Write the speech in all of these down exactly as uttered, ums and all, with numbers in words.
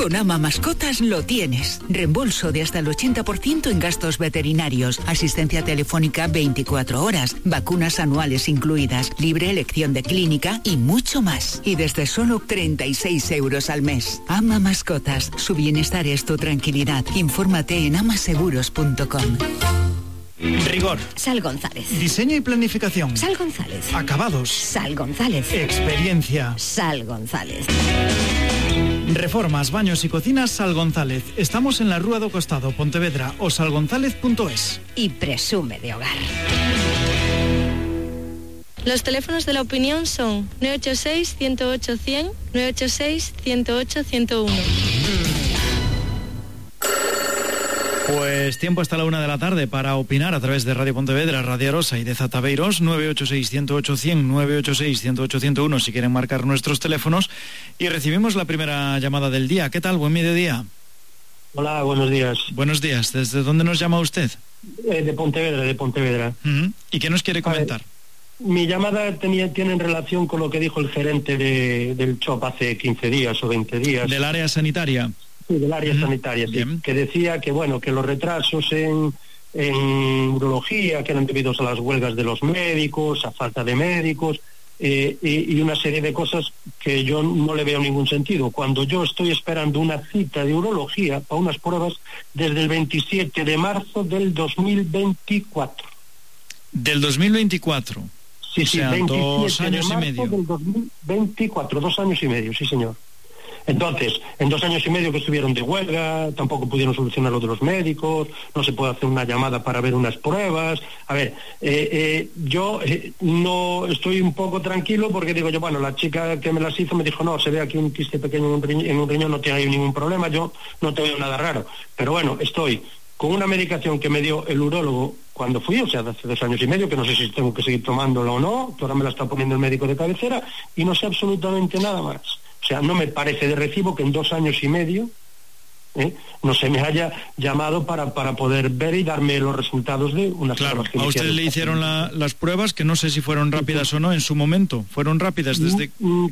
Con Ama Mascotas lo tienes. Reembolso de hasta el ochenta por ciento en gastos veterinarios, asistencia telefónica veinticuatro horas, vacunas anuales incluidas, libre elección de clínica y mucho más. Y desde solo treinta y seis euros al mes. Ama Mascotas. Su bienestar es tu tranquilidad. Infórmate en amaseguros punto com. Rigor. Sal González. Diseño y planificación. Sal González. Acabados. Sal González. Experiencia. Sal González. Reformas, baños y cocinas Sal González. Estamos en la Rúa do Costado, Pontevedra, o salgonzález punto es. Y presume de hogar. Los teléfonos de la opinión son nueve ocho seis, uno cero ocho, cien, nueve ocho seis, uno cero ocho, ciento uno. Pues tiempo hasta la una de la tarde para opinar a través de Radio Pontevedra, Radio Arosa y de Zataveiros. Nueve ocho seis, uno cero ocho, cien, nueve ocho seis, uno cero ocho, ciento uno si quieren marcar nuestros teléfonos. Y recibimos la primera llamada del día. ¿Qué tal? Buen mediodía. Hola, buenos días. Buenos días. ¿Desde dónde nos llama usted? Eh, de Pontevedra, de Pontevedra. Uh-huh. ¿Y qué nos quiere comentar? Mi llamada tenía, tiene en relación con lo que dijo el gerente de, del C H O P hace quince días o veinte días. ¿Del área sanitaria? Sí, del área uh-huh. sanitaria, sí, que decía que bueno, que los retrasos en, en urología, que eran debidos a las huelgas de los médicos, a falta de médicos, eh, y, y una serie de cosas que yo no le veo ningún sentido. Cuando yo estoy esperando una cita de urología para unas pruebas desde el veintisiete de marzo del dos mil veinticuatro. ¿Del dos mil veinticuatro? Sí, o sí, sea, dos años de y medio. Del dos mil veinticuatro, dos años y medio, sí señor. Entonces, en dos años y medio que estuvieron de huelga, tampoco pudieron solucionar lo de los médicos, no se puede hacer una llamada para ver unas pruebas. A ver, eh, eh, yo eh, no estoy un poco tranquilo porque digo yo, bueno, la chica que me las hizo me dijo, no, se ve aquí un quiste pequeño en un riñón, en un riñón no tiene ningún problema, yo no te veo nada raro. Pero bueno, estoy con una medicación que me dio el urólogo cuando fui, o sea, hace dos años y medio, que no sé si tengo que seguir tomándola o no, que ahora me la está poniendo el médico de cabecera, y no sé absolutamente nada más. O sea, no me parece de recibo que en dos años y medio ¿eh? no se me haya llamado para, para poder ver y darme los resultados de unas claro, pruebas que a usted le hicieron la, las pruebas, que no sé si fueron rápidas sí, sí. o no en su momento. ¿Fueron rápidas desde...? Mm,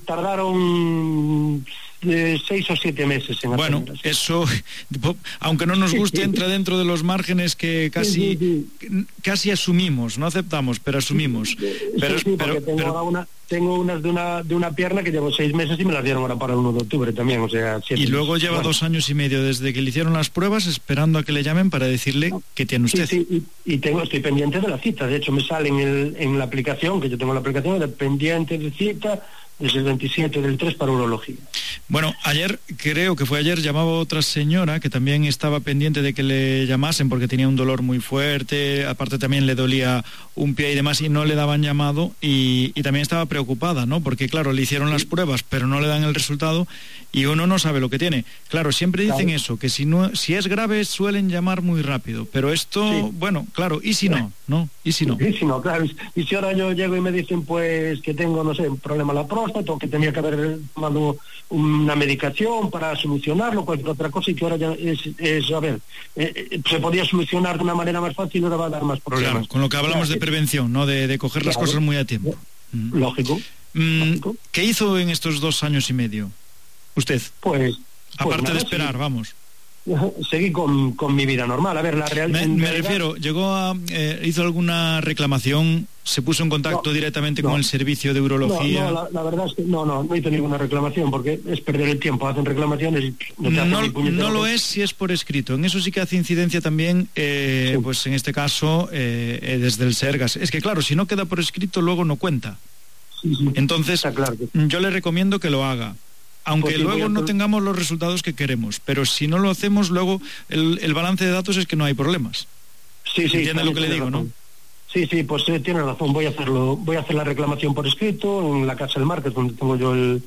tardaron de seis o siete meses en bueno, eso, aunque no nos guste, entra dentro de los márgenes que casi sí, sí, sí. casi asumimos, no aceptamos, pero asumimos. Pero, sí, sí, pero, tengo, pero una, tengo unas de una de una pierna que llevo seis meses y me las dieron ahora para el uno de octubre también, o sea... Y luego meses. lleva bueno. dos años y medio desde que le hicieron las pruebas esperando a que le llamen para decirle que tiene usted. Sí, sí, y, y tengo, estoy pendiente de la cita, de hecho me sale en, el, en la aplicación, que yo tengo la aplicación, de pendiente de cita... desde el veintisiete del tres para urología. Bueno, ayer, creo que fue ayer, llamaba otra señora que también estaba pendiente de que le llamasen porque tenía un dolor muy fuerte, aparte también le dolía un pie y demás y no le daban llamado y, y también estaba preocupada, ¿no? Porque claro, le hicieron las pruebas pero no le dan el resultado y uno no sabe lo que tiene. Claro, siempre dicen claro. eso, que si no, si es grave suelen llamar muy rápido, pero esto, sí. bueno, claro, ¿y si no? ¿No? ¿Y si no? Y si no, claro, y si ahora yo llego y me dicen pues que tengo, no sé, un problema en la próstata o que tenía que haber tomado una medicación para solucionarlo, cualquier otra cosa, y que ahora ya es, es a ver, eh, se podía solucionar de una manera más fácil y ahora va a dar más problemas. Claro, con lo que hablamos claro. de prevención, ¿no? De, de coger claro. las cosas muy a tiempo. Lógico. Mm, lógico. ¿Qué hizo en estos dos años y medio usted? Pues... Aparte pues nada, de esperar, sí. vamos. Seguí con, con mi vida normal. A ver, la real, me, me refiero, llegó a eh, hizo alguna reclamación, se puso en contacto no, directamente no, con el servicio de urología. No, no la, la verdad es que no, no, no hizo ninguna reclamación porque es perder el tiempo. Hacen reclamaciones y no te hacen no, ni puñetero. No lo es si es por escrito. En eso sí que hace incidencia también, eh, sí. pues en este caso eh, desde el Sergas. Es que claro, si no queda por escrito luego no cuenta. Sí, sí. Entonces, claro que... yo le recomiendo que lo haga. Aunque pues luego no tengamos los resultados que queremos, pero si no lo hacemos, luego el, el balance de datos es que no hay problemas. Sí, sí. ¿Entiende lo que le digo, razón. no? Sí, sí, pues eh, tiene razón. Voy a hacerlo, voy a hacer la reclamación por escrito en la Casa del Market, donde tengo yo el...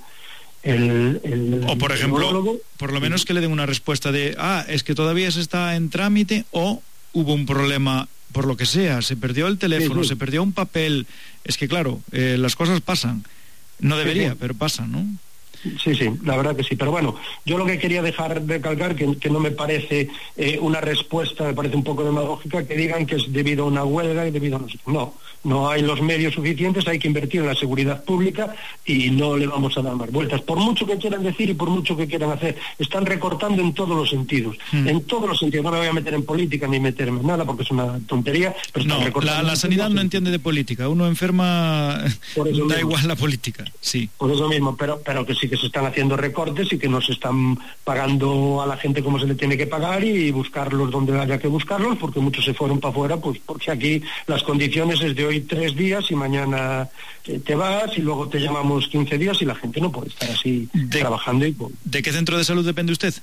El, el, o por ejemplo, por lo menos que le den una respuesta de, ah, es que todavía se está en trámite o hubo un problema por lo que sea, se perdió el teléfono, sí, sí. se perdió un papel. Es que claro, eh, las cosas pasan. No debería, sí, sí. pero pasan, ¿no? sí, sí, la verdad que sí. Pero bueno, yo lo que quería dejar de calcar, que, que no me parece eh, una respuesta, me parece un poco demagógica, que digan que es debido a una huelga y debido a no sé qué. No, no hay los medios suficientes, hay que invertir en la seguridad pública y no le vamos a dar más vueltas. Por mucho que quieran decir y por mucho que quieran hacer, están recortando en todos los sentidos. Mm. En todos los sentidos. No me voy a meter en política ni meterme en nada porque es una tontería. Pero no, la, la sanidad no entiende de política. Uno enferma, da mismo. Igual la política. Sí. Por eso mismo, pero, pero que sí que se están haciendo recortes y que no se están pagando a la gente como se le tiene que pagar y buscarlos donde haya que buscarlos, porque muchos se fueron para afuera, pues porque aquí las condiciones es de hoy tres días y mañana eh, te vas y luego te llamamos quince días y la gente no puede estar así de, trabajando. Y, pues, ¿de qué centro de salud depende usted?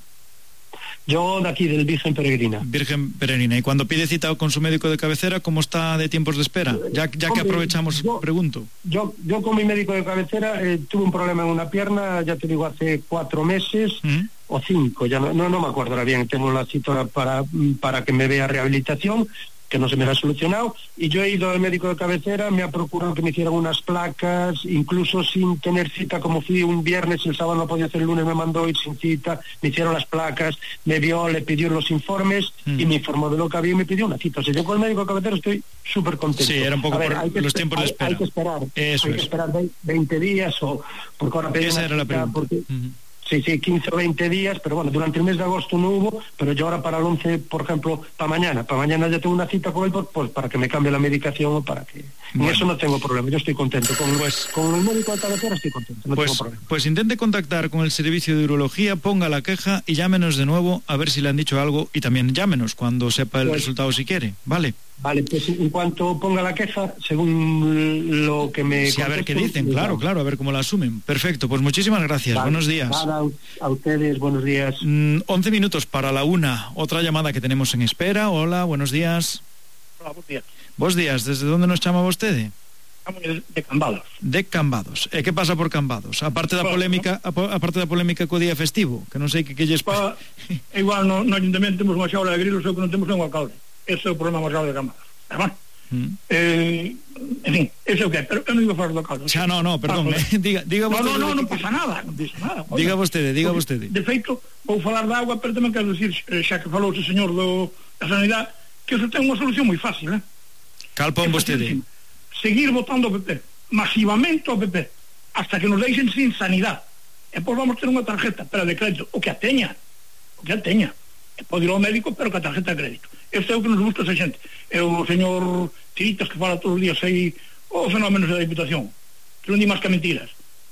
Yo de aquí, del Virgen Peregrina. Virgen Peregrina. Y cuando pide cita con su médico de cabecera, ¿cómo está de tiempos de espera? Ya, ya que aprovechamos, yo, pregunto. Yo yo con mi médico de cabecera eh, tuve un problema en una pierna, ya te digo, hace cuatro meses ¿Mm? o cinco, ya no, no, no me acuerdo ahora bien. Tengo la cita para, para que me vea rehabilitación, que no se me ha solucionado, y yo he ido al médico de cabecera, me ha procurado que me hicieran unas placas, incluso sin tener cita, como fui un viernes, el sábado no podía hacer, el lunes me mandó ir sin cita, me hicieron las placas, me vio, le pidió los informes, mm. y me informó de lo que había y me pidió una cita. O sea, yo con el médico de cabecera estoy súper contento. Sí, era un poco ver, por los tiempos de espera. Hay, hay que esperar, Eso hay es. que esperar veinte días, o porque ahora pedí Esa era la pregunta. Porque, uh-huh. Sí, sí, quince o veinte días, pero bueno, durante el mes de agosto no hubo, pero yo ahora para el once, por ejemplo, para mañana, para mañana ya tengo una cita con él, pues, pues para que me cambie la medicación o para que... Bueno. En eso no tengo problema, yo estoy contento. Con, pues, con el médico de cabecera estoy contento, no pues, tengo problema. Pues intente contactar con el servicio de urología, ponga la queja y llámenos de nuevo a ver si le han dicho algo y también llámenos cuando sepa el pues, resultado si quiere, ¿vale? Vale, pues en cuanto ponga la queja, según lo que me... Sí, a ver qué dicen, claro, claro, a ver cómo la asumen. Perfecto, pues muchísimas gracias, vale, buenos días. Vale, a ustedes, buenos días. Mm, once minutos para la una, otra llamada que tenemos en espera. Hola, buenos días. Hola, buenos días. Buenos días, ¿desde dónde nos chamaba usted? De Cambados. De Cambados. E que pasa por Cambados? Aparte da polémica, aparte da polémica co día festivo, que non sei que que lles pasa. Igual no, no ayuntamiento temos unha xaula de grilos, o que non temos é un alcalde. Ese é o problema máis grave de Cambados. Además, mm. eh, en fin, ese é o que é, pero eu non iba a falar do alcalde. Xa, no, no, perdón, eh, diga, diga no, vostede. No, no, non pasa nada, non pasa nada. Oiga, diga vostede, diga vostede. De feito, vou falar da agua, pero tamén quero dicir, xa que falou o señor do, da sanidade, que eso ten unha solución moi fácil, eh? Cal pon vostede? Seguir votando o P P, masivamente o P P, hasta que nos deixen sin sanidade. E pois vamos ter unha tarjeta, pero de crédito, o que a teña, o que a teña. E pode ir ao médico, pero que a tarjeta de crédito. Este é o que nos gusta esa xente. É o señor Tiritas que fala todos os días aí, os fenómenos da Diputación, que non di máis que mentiras.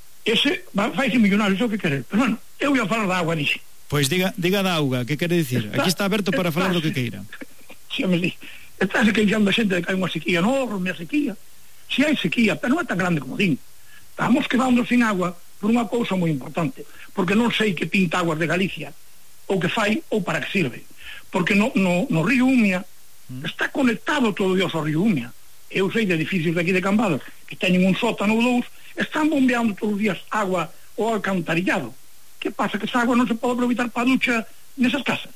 Ese faise millonario, iso que querer. Pero bueno, eu ia falar da agua, dixe. Pois diga, diga da auga, que quere dicir? Aquí está aberto para falar do que queira. Si, me di, está se queixando a xente de que hai unha sequía enorme, a sequía. Si hai sequía, pero non é tan grande como din. Estamos quedando sin agua por unha cousa moi importante, porque non sei que pinta aguas de Galicia, ou que fai, ou para que sirve. Porque no, no, no río Umia mm. está conectado todo Dios ao río Umia. Eu sei de edificios de aquí de Cambados que teñen un sótano ou dous, están bombeando todos os días agua ou alcantarillado. Que pasa? Que esa agua non se pode aproveitar para a ducha nesas casas,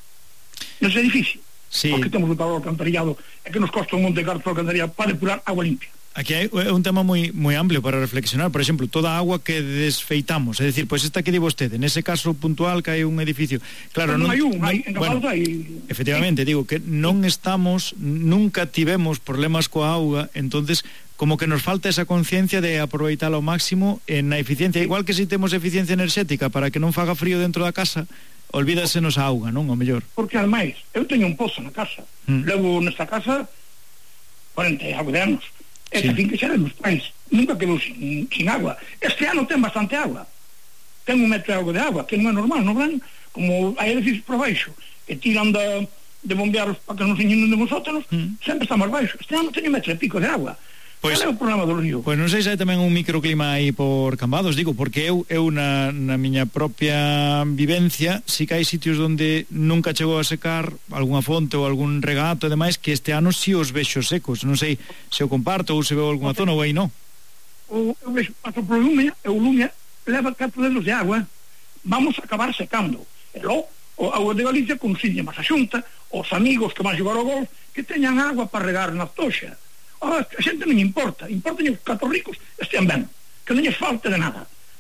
neses edificios. Sí. Porque temos un calor alcantarillado e que nos costa un monte de cartos alcantarillado para depurar agua limpia. Aquí hai un tema moi moi amplio para reflexionar. Por exemplo, toda a agua que desfeitamos, é dicir, pois esta que di vostede, nese caso puntual que hai un edificio. Claro, non, non hai un, hai, en bueno, hai. Efectivamente, digo que non estamos, nunca tivemos problemas coa auga, entonces como que nos falta esa conciencia de aproveitar ao máximo en a eficiencia, igual que se si temos eficiencia enerxética para que non faga frío dentro da casa, olvídasenos a auga, non? O mellor. Porque ademais, eu teño un pozo na casa. Mm. Levo nesta casa cuarenta e algo de anos. E sí. Fin que xa nos pais nunca quedou sin, sin agua. Este ano ten bastante agua, ten un metro e algo de agua, que non é normal, non verán, como hai edificios por baixo que tiran da, de bombear para que non se inunden os sótanos, mm. sempre está máis baixo. Este ano teño metro e pico de agua. Pois, é o problema do río? Pois non sei se hai tamén un microclima aí por Cambados, digo, porque eu, eu na, na miña propia vivencia si que hai sitios onde nunca chegou a secar algunha fonte ou algún regato e demais, que este ano si os vexo secos. Non sei se o comparto ou se veo algunha zona ou aí non. O, eu vexo, paso por Lumia, e o Lumia leva catro dedos de agua, vamos a acabar secando. E logo, o agua de Galicia consigne máis a xunta, os amigos que van xogar ao gol, que teñan agua para regar na toxa. Oh, a xente non importa, importa que os catro ricos estean ben, que non lles falte de nada.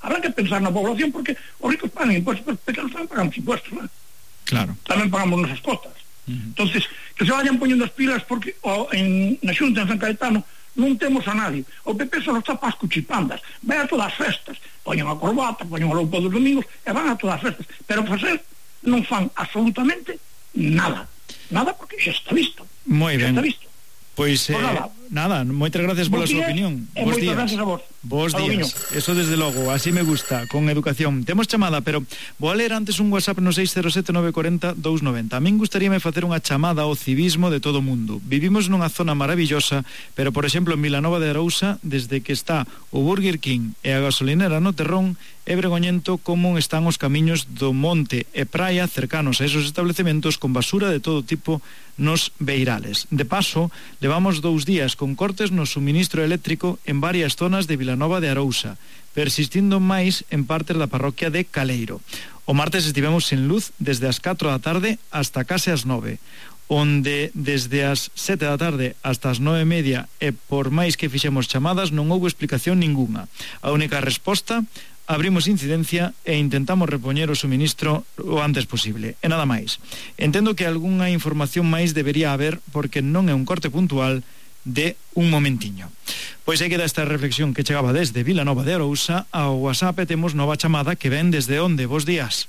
habrá que pensar na población, porque os ricos pagan impuestos, pero os pequenos tamén pagamos impuestos, ¿no? Claro. Tamén pagamos nosas costas. Uh-huh. Entonces, que se vayan poñendo as pilas, porque o, en, na Xunta en San Caetano non temos a nadie. O P P só está para as cuchipandas, vai a todas as festas, poñen a corbata, poñen a roupa dos domingos e van a todas as festas, pero facer non fan absolutamente nada. Nada, porque xa está visto. Moi ben. Xa está visto. Pois, eh, nada. nada, moitas gracias pola súa opinión. E moitas gracias a vos. Vos días. Eso desde logo, así me gusta, con educación. Temos chamada, pero vou a ler antes un WhatsApp no seis cero sete nove cuatro cero dous nove cero. A min gustaríame facer unha chamada ao civismo de todo o mundo. Vivimos nunha zona maravillosa, pero, por exemplo, en Vilanova de Arousa, desde que está o Burger King e a gasolinera no Terrón, é vergoñento como están os camiños do monte e praia cercanos a esos establecementos con basura de todo tipo nos beirales. De paso, levamos dous días con cortes no suministro eléctrico en varias zonas de Vilanova de Arousa, persistindo máis en partes da parroquia de Caleiro. O martes estivemos sin luz desde as catro da tarde hasta case as nove, onde desde as sete da tarde hasta as nove e media, e por máis que fixemos chamadas non houve explicación ninguna. A única resposta: abrimos incidencia e intentamos repoñer o suministro o antes posible, e nada máis. Entendo que algunha información máis debería haber, porque non é un corte puntual de un momentiño. Pois aí queda esta reflexión que chegaba desde Vilanova de Arousa. Ao WhatsApp temos nova chamada que ven desde onde. Bos días.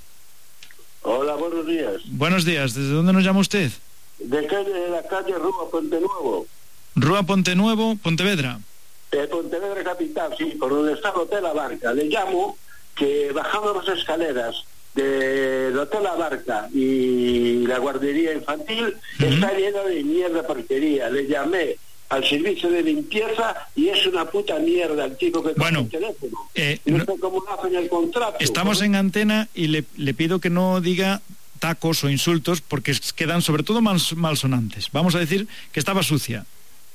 Hola, buenos días. Buenos días, ¿desde dónde nos llama usted? De calle, de la calle Rúa Pontenuevo. Rúa Pontenuevo, Pontevedra. De Pontevedra capital, sí, por donde está el Hotel La Barca. Le llamo que bajando las escaleras del Hotel La Barca y la guardería infantil, uh-huh, está llena de mierda, porquería. Le llamé al servicio de limpieza y es una puta mierda el tipo que bueno, coge el teléfono. Eh, no, no sé cómo hacen el contrato. Estamos ¿no? en antena y le, le pido que no diga tacos o insultos porque quedan sobre todo mal, malsonantes. Vamos a decir que estaba sucia.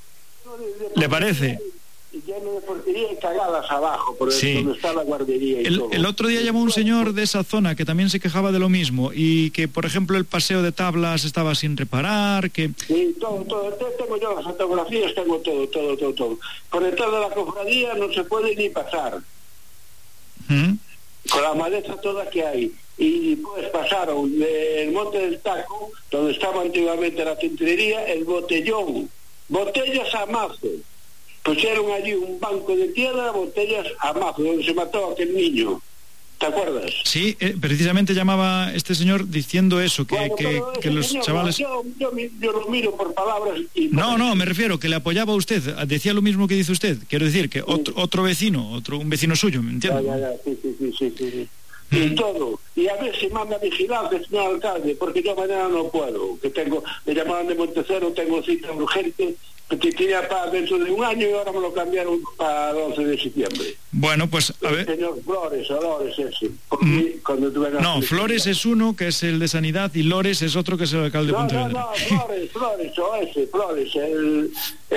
¿Le parece? Lleno de porquería y cagadas abajo, por sí, donde está la guardería y el, todo. El otro día llamó un señor de esa zona que también se quejaba de lo mismo y que, por ejemplo, el paseo de tablas estaba sin reparar, que... Sí, todo, todo. Tengo yo las fotografías, tengo todo, todo, todo, todo. Por detrás de la cofradía no se puede ni pasar. ¿Mm? Con la maleza toda que hay. Y pues pasaron del Monte del Taco, donde estaba antiguamente la tintorería, el botellón. Botellas a mazo. Pusieron allí un banco de tierra, botellas a mazo, donde se mató aquel niño. ¿Te acuerdas? Sí, eh, precisamente llamaba este señor diciendo eso, que, bueno, que, que los señor, chavales... Yo, yo, yo lo miro por palabras y... No, no, me refiero, que le apoyaba a usted, decía lo mismo que dice usted. Quiero decir, que otro, sí. otro vecino, otro un vecino suyo, ¿me entiendes? Ya, ya, ya, sí, sí, sí, sí, sí. Mm. Y todo. Y a ver si manda vigilancia, señor alcalde, porque yo mañana no puedo. Que tengo, me llamaban de Montecero, tengo cita urgente... que tenía para dentro de un año y ahora me lo cambiaron para el once de septiembre. Bueno, pues a ver... El señor Flores, o Lores ese. Mm. Cuando no, Flores es uno, que es el de Sanidad, y Lores es otro, que es el alcalde no, de Pontevedra. No, no, Flores, Flores, o ese, Flores, el,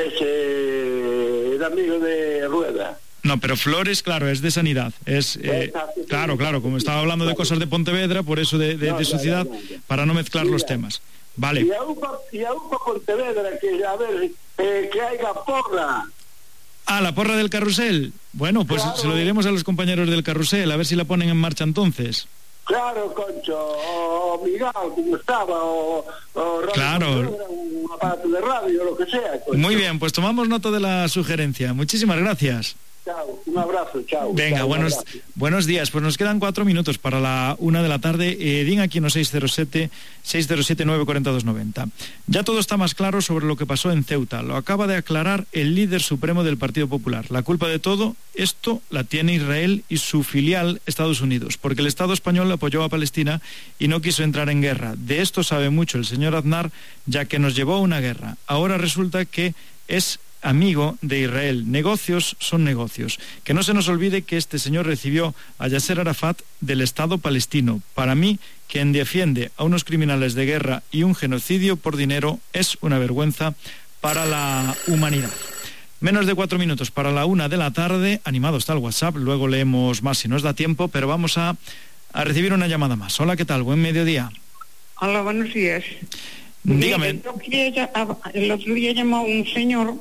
ese, el amigo de Rueda. No, pero Flores, claro, es de Sanidad. Es, eh, claro, claro, como estaba hablando de cosas de Pontevedra, por eso de, de, no, de su ciudad, ya, ya, ya. para no mezclar sí, los temas. Vale. Y aún para Pontevedra, que a ver, eh, que haya porra. Ah, la porra del carrusel. Bueno, pues claro. Se lo diremos a los compañeros del carrusel, a ver si la ponen en marcha entonces. Claro, Concho, o Miguel, como estaba, o, o radio, claro. Un aparato de radio, lo que sea. Concho. Muy bien, pues tomamos nota de la sugerencia. Muchísimas gracias. Chao, un abrazo, chao. Venga, chao, buenos, buenos días. Pues nos quedan cuatro minutos para la una de la tarde. Eh, din aquí no seis cero siete, seis cero siete, nueve cuatro dos nueve cero. Ya todo está más claro sobre lo que pasó en Ceuta. Lo acaba de aclarar el líder supremo del Partido Popular. La culpa de todo esto la tiene Israel y su filial Estados Unidos, porque el Estado español apoyó a Palestina y no quiso entrar en guerra. De esto sabe mucho el señor Aznar, ya que nos llevó a una guerra. Ahora resulta que es amigo de Israel. Negocios son negocios. Que no se nos olvide que este señor recibió a Yasser Arafat del Estado palestino. Para mí, quien defiende a unos criminales de guerra y un genocidio por dinero es una vergüenza para la humanidad. Menos de cuatro minutos para la una de la tarde. Animado está el WhatsApp, luego leemos más si nos da tiempo, pero vamos a, a recibir una llamada más. Hola, ¿qué tal? Buen mediodía. Hola, buenos días. Dígame. El otro día, el otro día llamó un señor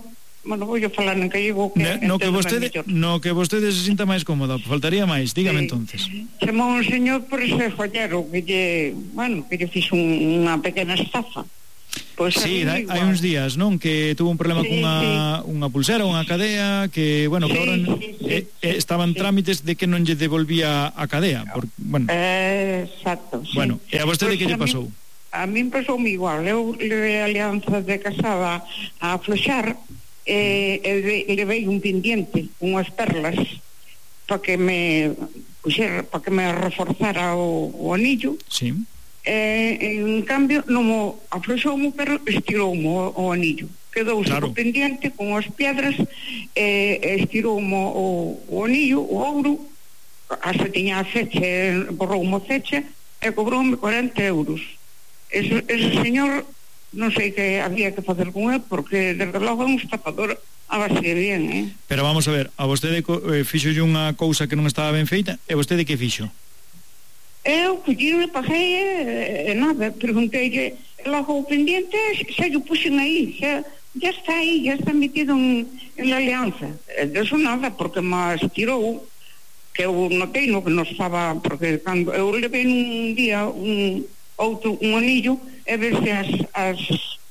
bueno, vou a falar en gallego que no, no que vostede no que vostede se sinta máis cómoda, faltaría máis, dígame sí. Entonces. Chamou un señor por ese follero que lle, bueno, que lle fixo un, unha pequena estafa. Pues sí, hai, hai uns días, non? Que tuvo un problema sí, cunha sí. unha pulsera, unha cadea, que, bueno, sí, que agora sí, sí, eh, eh, estaban sí. trámites de que non lle devolvía a cadea. Por, bueno. Eh, exacto, sí. Bueno, e a vostede pues que lle pasou? A min pasoume igual, eu levei a alianza de casada a afloxar e, e levei un pendiente, unhas perlas para que me puxera, para que me reforzara o, o anillo. Sí. E, en cambio non mo afloxoumo, pero estiroumo o, o anillo, quedou claro. pendiente con as piedras e, e estiroumo o, o anillo, o ouro, hasta tiña a fecha, borroumo a fecha e cobroume cuarenta euros. Ese, ese señor non sei que había que facer con él, porque desde logo é un estafador a base de bien, eh? Pero vamos a ver, a vostede eh, fixo unha cousa que non estaba ben feita, e vostede que fixo? Eu collín e paguei e, e nada, pregunteille logo o pendiente, xa yo puxen aí, xa, ya está aí, ya está metido en, en la alianza. E de eso nada, porque máis tirou, que eu notei no que non estaba, porque cando eu levei un día un outro un anillo e vese as, as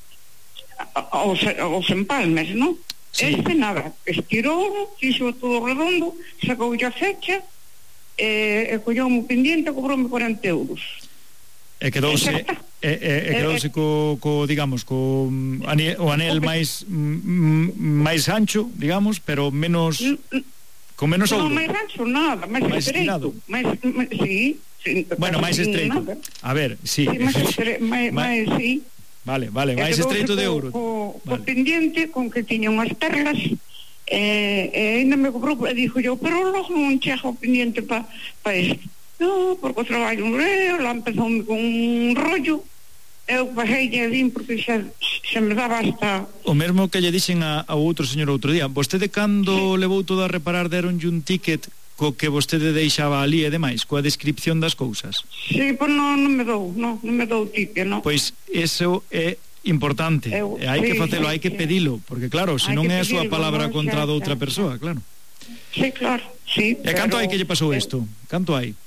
os, os empalmes, non? Sí. Este nada, estirou, fixo todo redondo, sacou a fecha e, e collou un pendiente, cobroume cuarenta euros. E quedouse e, e, e quedouse co, co digamos, co ane, o anel máis máis ancho, digamos, pero menos con menos ouro. Non, máis ancho nada, máis estreito, máis, sí. Sí, bueno, máis estreito. Nada. A ver, sí. Sí, máis, estre... máis, máis, sí. Vale, vale, máis estreito de ouro. Co, vale. co pendiente con que tiña unhas perlas e, e ainda me cobrou e dixo eu, pero logo non chega o pendiente para pa isto. No, porque o traballo un reo, lá empezoume con un rollo. Eu paguei e vim porque xa, xa me daba hasta... O mesmo que lle dixen a, a outro señor outro día. Vostede cando sí. levou todo a reparar deronlle un ticket co que vostede deixaba ali e demais, coa descripción das cousas? Sí, pois non, non me dou, non, non me dou ticket, non. Pois eso é importante, eu, e hai sí, que facelo, sí, hai que sí. pedilo, porque claro, se non é a súa palabra no, contra xa, outra xa, persoa, claro. Sí, claro, sí. E pero... canto hai que lle pasou isto? Canto hai?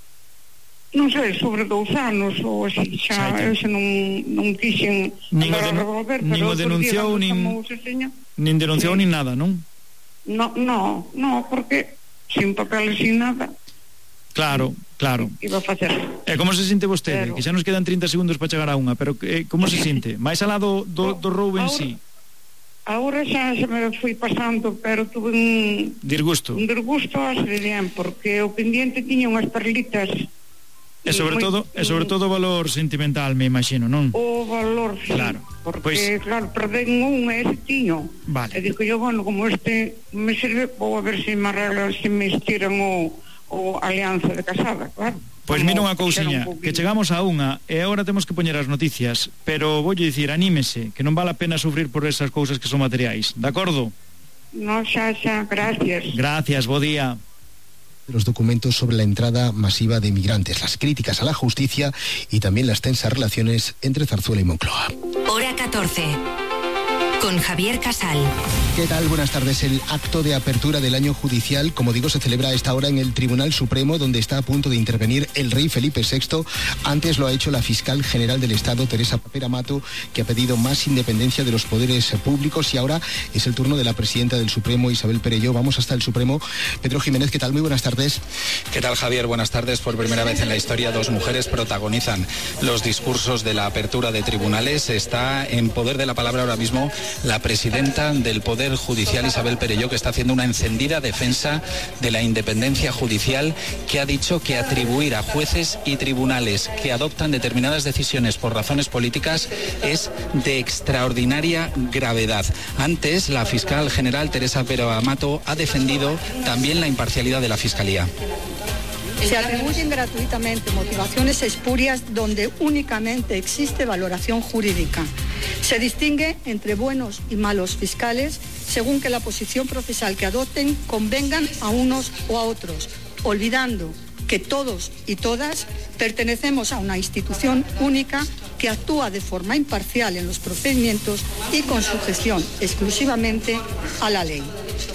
Non sei, sobre dous anos ou así, xa, ese non, non quixen nin o, den revolver, nin o denunciou, nin, nin denunciou, sí. nin nada, non? No, no, no, porque sin papel, sin nada. Claro, claro. Iba a facer. E como se sinte vostede? Pero... Que xa nos quedan trinta segundos para chegar a unha, pero eh, como se sinte? Mais alá do, do, do roubo en sí? Agora xa se me fui pasando, pero tuve un... Disgusto. Un disgusto así bien, porque o pendiente tiña unhas perlitas. E sobre muy, todo, e sobre todo o valor sentimental, me imagino, non? O valor, sí. Claro. Porque, pues... claro, perdén un e ese tiño. Vale. E digo yo, bueno, como este me sirve, vou a ver se me arreglan, se me estiran o, o alianza de casada, claro. Pois pues mira unha cousiña, un que chegamos a unha e agora temos que poñer as noticias, pero voulle dicir, anímese, que non vale a pena sufrir por esas cousas que son materiais, de acordo? No, xa, xa, gracias. Gracias, bo día. Los documentos sobre la entrada masiva de migrantes, las críticas a la justicia y también las tensas relaciones entre Zarzuela y Moncloa. Hora catorce. Con Javier Casal. ¿Qué tal? Buenas tardes. El acto de apertura del año judicial, como digo, se celebra a esta hora en el Tribunal Supremo, donde está a punto de intervenir el rey Felipe sexto. Antes lo ha hecho la fiscal general del Estado, Teresa Papera Mato, que ha pedido más independencia de los poderes públicos, y ahora es el turno de la presidenta del Supremo, Isabel Perelló. Vamos hasta el Supremo. Pedro Jiménez, ¿qué tal? Muy buenas tardes. ¿Qué tal, Javier? Buenas tardes. Por primera vez en la historia, dos mujeres protagonizan los discursos de la apertura de tribunales. Está en poder de la palabra ahora mismo la presidenta del Poder Judicial, Isabel Perelló, que está haciendo una encendida defensa de la independencia judicial, que ha dicho que atribuir a jueces y tribunales que adoptan determinadas decisiones por razones políticas es de extraordinaria gravedad. Antes, la fiscal general Teresa Papera Mato ha defendido también la imparcialidad de la Fiscalía. Se atribuyen gratuitamente motivaciones espurias donde únicamente existe valoración jurídica. Se distingue entre buenos y malos fiscales según que la posición procesal que adopten convengan a unos o a otros, olvidando que todos y todas pertenecemos a una institución única que actúa de forma imparcial en los procedimientos y con sujeción exclusivamente a la ley.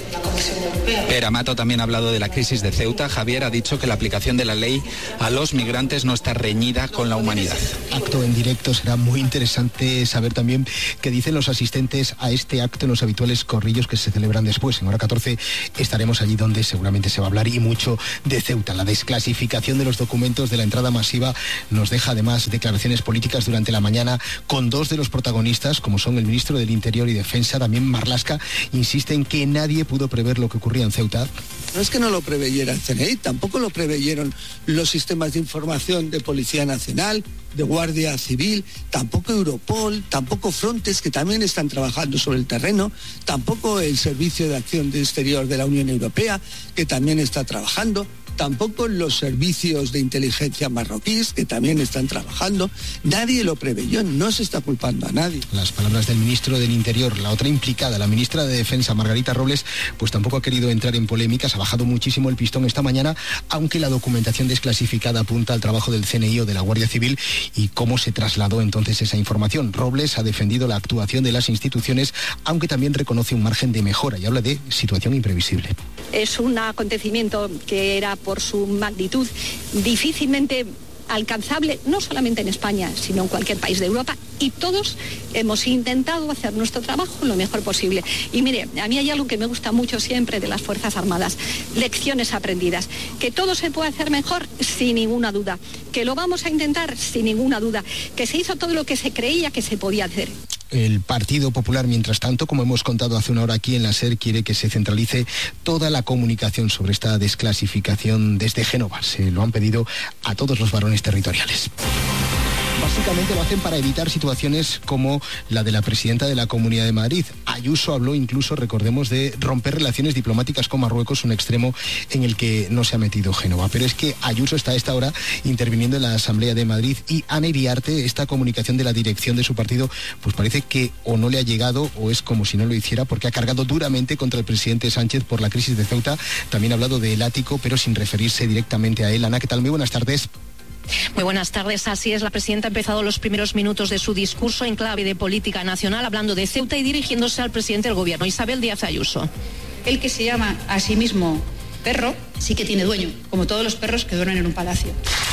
Pere Mato también ha hablado de la crisis de Ceuta. Javier ha dicho que la aplicación de la ley a los migrantes no está reñida con la humanidad. Acto en directo, será muy interesante saber también qué dicen los asistentes a este acto en los habituales corrillos que se celebran después. En hora catorce estaremos allí donde seguramente se va a hablar y mucho de Ceuta. La desclasificación de los documentos de la entrada masiva nos deja además declaraciones políticas durante la mañana con dos de los protagonistas, como son el ministro del Interior y Defensa, también Marlaska, insiste en que nadie pudo prever lo que ocurría en Ceuta. No es que no lo preveyera el C N I, tampoco lo preveyeron los sistemas de información de Policía Nacional, de Guardia Civil, tampoco Europol, tampoco Frontex, que también están trabajando sobre el terreno, tampoco el Servicio de Acción Exterior de la Unión Europea, que también está trabajando, tampoco los servicios de inteligencia marroquíes, que también están trabajando. Nadie lo preveyó, no se está culpando a nadie. Las palabras del ministro del Interior. La otra implicada, la ministra de Defensa, Margarita Robles, pues tampoco ha querido entrar en polémicas, ha bajado muchísimo el pistón esta mañana, aunque la documentación desclasificada apunta al trabajo del C N I o de la Guardia Civil y cómo se trasladó entonces esa información. Robles ha defendido la actuación de las instituciones, aunque también reconoce un margen de mejora y habla de situación imprevisible. Es un acontecimiento que era, por su magnitud, difícilmente alcanzable, no solamente en España, sino en cualquier país de Europa, y todos hemos intentado hacer nuestro trabajo lo mejor posible. Y mire, a mí hay algo que me gusta mucho siempre de las Fuerzas Armadas: lecciones aprendidas. Que todo se puede hacer mejor, sin ninguna duda. Que lo vamos a intentar, sin ninguna duda. Que se hizo todo lo que se creía que se podía hacer. El Partido Popular, mientras tanto, como hemos contado hace una hora aquí en la SER, quiere que se centralice toda la comunicación sobre esta desclasificación desde Génova. Se lo han pedido a todos los varones territoriales. Básicamente lo hacen para evitar situaciones como la de la presidenta de la Comunidad de Madrid. Ayuso habló incluso, recordemos, de romper relaciones diplomáticas con Marruecos, un extremo en el que no se ha metido Génova. Pero es que Ayuso está a esta hora interviniendo en la Asamblea de Madrid y Ana Iriarte, esta comunicación de la dirección de su partido, pues parece que o no le ha llegado o es como si no lo hiciera, porque ha cargado duramente contra el presidente Sánchez por la crisis de Ceuta. También ha hablado del ático, pero sin referirse directamente a él. Ana, ¿qué tal? Muy buenas tardes. Muy buenas tardes. Así es, la presidenta ha empezado los primeros minutos de su discurso en clave de política nacional, hablando de Ceuta y dirigiéndose al presidente del gobierno, Isabel Díaz Ayuso. El que se llama a sí mismo perro sí que tiene dueño, como todos los perros que duermen en un palacio.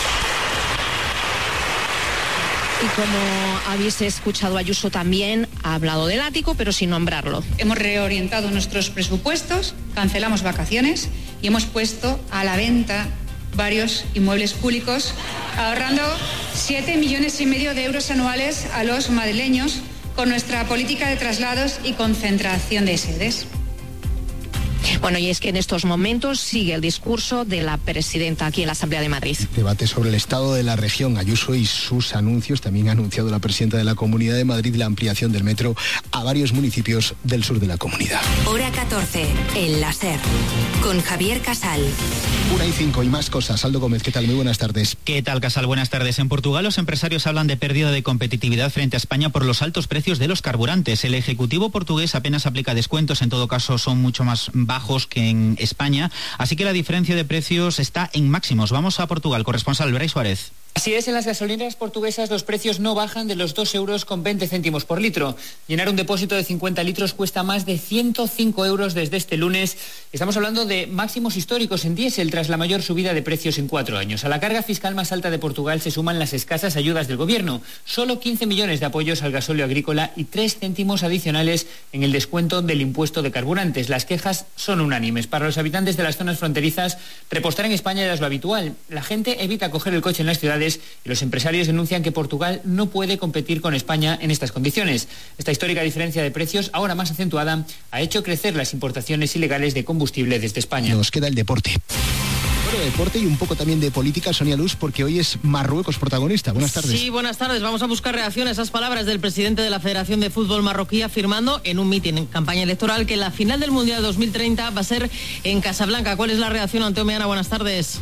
Y como habéis escuchado, Ayuso también ha hablado del ático, pero sin nombrarlo. Hemos reorientado nuestros presupuestos, cancelamos vacaciones y hemos puesto a la venta varios inmuebles públicos, ahorrando siete millones y medio de euros anuales a los madrileños con nuestra política de traslados y concentración de sedes. Bueno, y es que en estos momentos sigue el discurso de la presidenta aquí en la Asamblea de Madrid. Debate sobre el estado de la región, Ayuso y sus anuncios. También ha anunciado la presidenta de la Comunidad de Madrid la ampliación del metro a varios municipios del sur de la comunidad. Hora catorce, en la SER, con Javier Casal. Una y cinco y más cosas. Aldo Gómez, ¿qué tal? Muy buenas tardes. ¿Qué tal, Casal? Buenas tardes. En Portugal los empresarios hablan de pérdida de competitividad frente a España por los altos precios de los carburantes. El Ejecutivo portugués apenas aplica descuentos, en todo caso son mucho más bajos que en España, así que la diferencia de precios está en máximos. Vamos a Portugal, corresponsal Brais Suárez. Así es, en las gasolineras portuguesas los precios no bajan de los dos euros con veinte céntimos por litro. Llenar un depósito de cincuenta litros cuesta más de ciento cinco euros desde este lunes. Estamos hablando de máximos históricos en diésel tras la mayor subida de precios en cuatro años. A la carga fiscal más alta de Portugal se suman las escasas ayudas del gobierno. Solo quince millones de apoyos al gasóleo agrícola y tres céntimos adicionales en el descuento del impuesto de carburantes. Las quejas son unánimes. Para los habitantes de las zonas fronterizas, repostar en España ya es lo habitual. La gente evita coger el coche en las ciudades y los empresarios denuncian que Portugal no puede competir con España en estas condiciones. Esta histórica diferencia de precios, ahora más acentuada, ha hecho crecer las importaciones ilegales de combustible desde España. Nos queda el deporte. Bueno, deporte y un poco también de política, Sonia Luz, porque hoy es Marruecos protagonista. Buenas tardes. Sí, buenas tardes. Vamos a buscar reacción a esas palabras del presidente de la Federación de Fútbol marroquí, afirmando en un mitin en campaña electoral que la final del Mundial dos mil treinta va a ser en Casablanca. ¿Cuál es la reacción, Anteo Meana? Buenas tardes.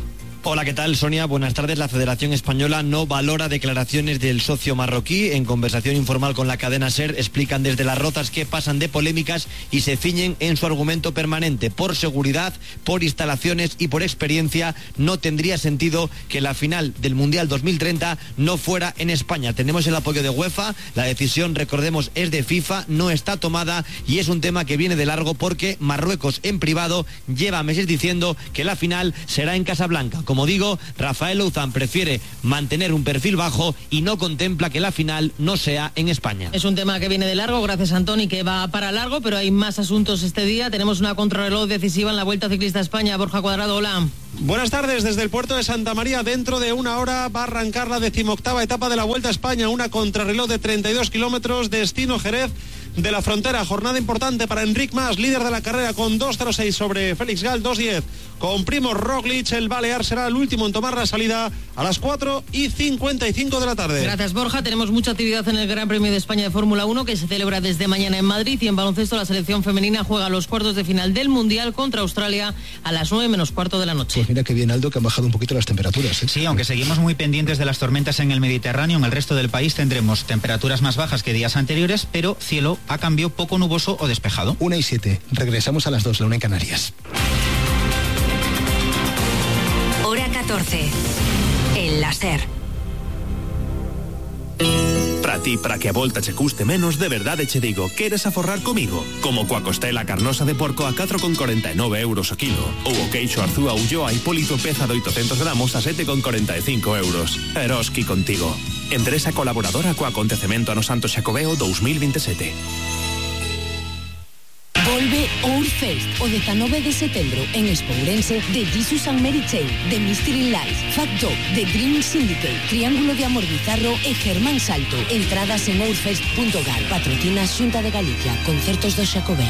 Hola, ¿qué tal, Sonia? Buenas tardes. La Federación Española no valora declaraciones del socio marroquí. En conversación informal con la cadena SER explican desde Las Rozas que pasan de polémicas y se ciñen en su argumento permanente. Por seguridad, por instalaciones y por experiencia, no tendría sentido que la final del Mundial dos mil treinta no fuera en España. Tenemos el apoyo de UEFA, la decisión, recordemos, es de FIFA, no está tomada y es un tema que viene de largo porque Marruecos en privado lleva meses diciendo que la final será en Casablanca. Como digo, Rafael Louzán prefiere mantener un perfil bajo y no contempla que la final no sea en España. Es un tema que viene de largo, gracias Antoni, que va para largo, pero hay más asuntos este día. Tenemos una contrarreloj decisiva en la Vuelta Ciclista a España. Borja Cuadrado, hola. Buenas tardes, desde el puerto de Santa María. Dentro de una hora va a arrancar la decimoctava etapa de la Vuelta a España, una contrarreloj de treinta y dos kilómetros, destino Jerez de la Frontera. Jornada importante para Enric Mas, líder de la carrera, con dos cero seis sobre Félix Gal, dos diez. Con Primož Roglic, el balear será el último en tomar la salida a las cuatro y cincuenta y cinco de la tarde. Gracias, Borja. Tenemos mucha actividad en el Gran Premio de España de Fórmula uno, que se celebra desde mañana en Madrid, y en baloncesto la selección femenina juega los cuartos de final del Mundial contra Australia a las nueve menos cuarto de la noche. Pues mira qué bien, Aldo, que han bajado un poquito las temperaturas, ¿eh? Sí, aunque seguimos muy pendientes de las tormentas en el Mediterráneo, en el resto del país tendremos temperaturas más bajas que días anteriores, pero cielo a cambio poco nuboso o despejado. Una y siete. Regresamos a las dos, la una en Canarias. Hora catorce. El láser. Para ti, para que a volta che custe menos, de verdade che digo, queres aforrar comigo? Como coa costela carnosa de porco a catro con corenta e nove euros o kilo, ou o queixo arzúa Ulloa e polito peza de oitocentos gramos a sete con corenta e cinco euros. Eroski contigo. Empresa colaboradora co acontecemento Ano Santo Xacobeo dos mil veintisiete. Volve Ourfest o dezanove de setembro en Espourense, de Jesus and Mary Chain, The Mystery Lies, Fat Dog, The Dream Syndicate, Triángulo de Amor Bizarro e Germán Salto. Entradas en ourfest punto gal. Patrocina Xunta de Galicia. Concertos do Xacobeo.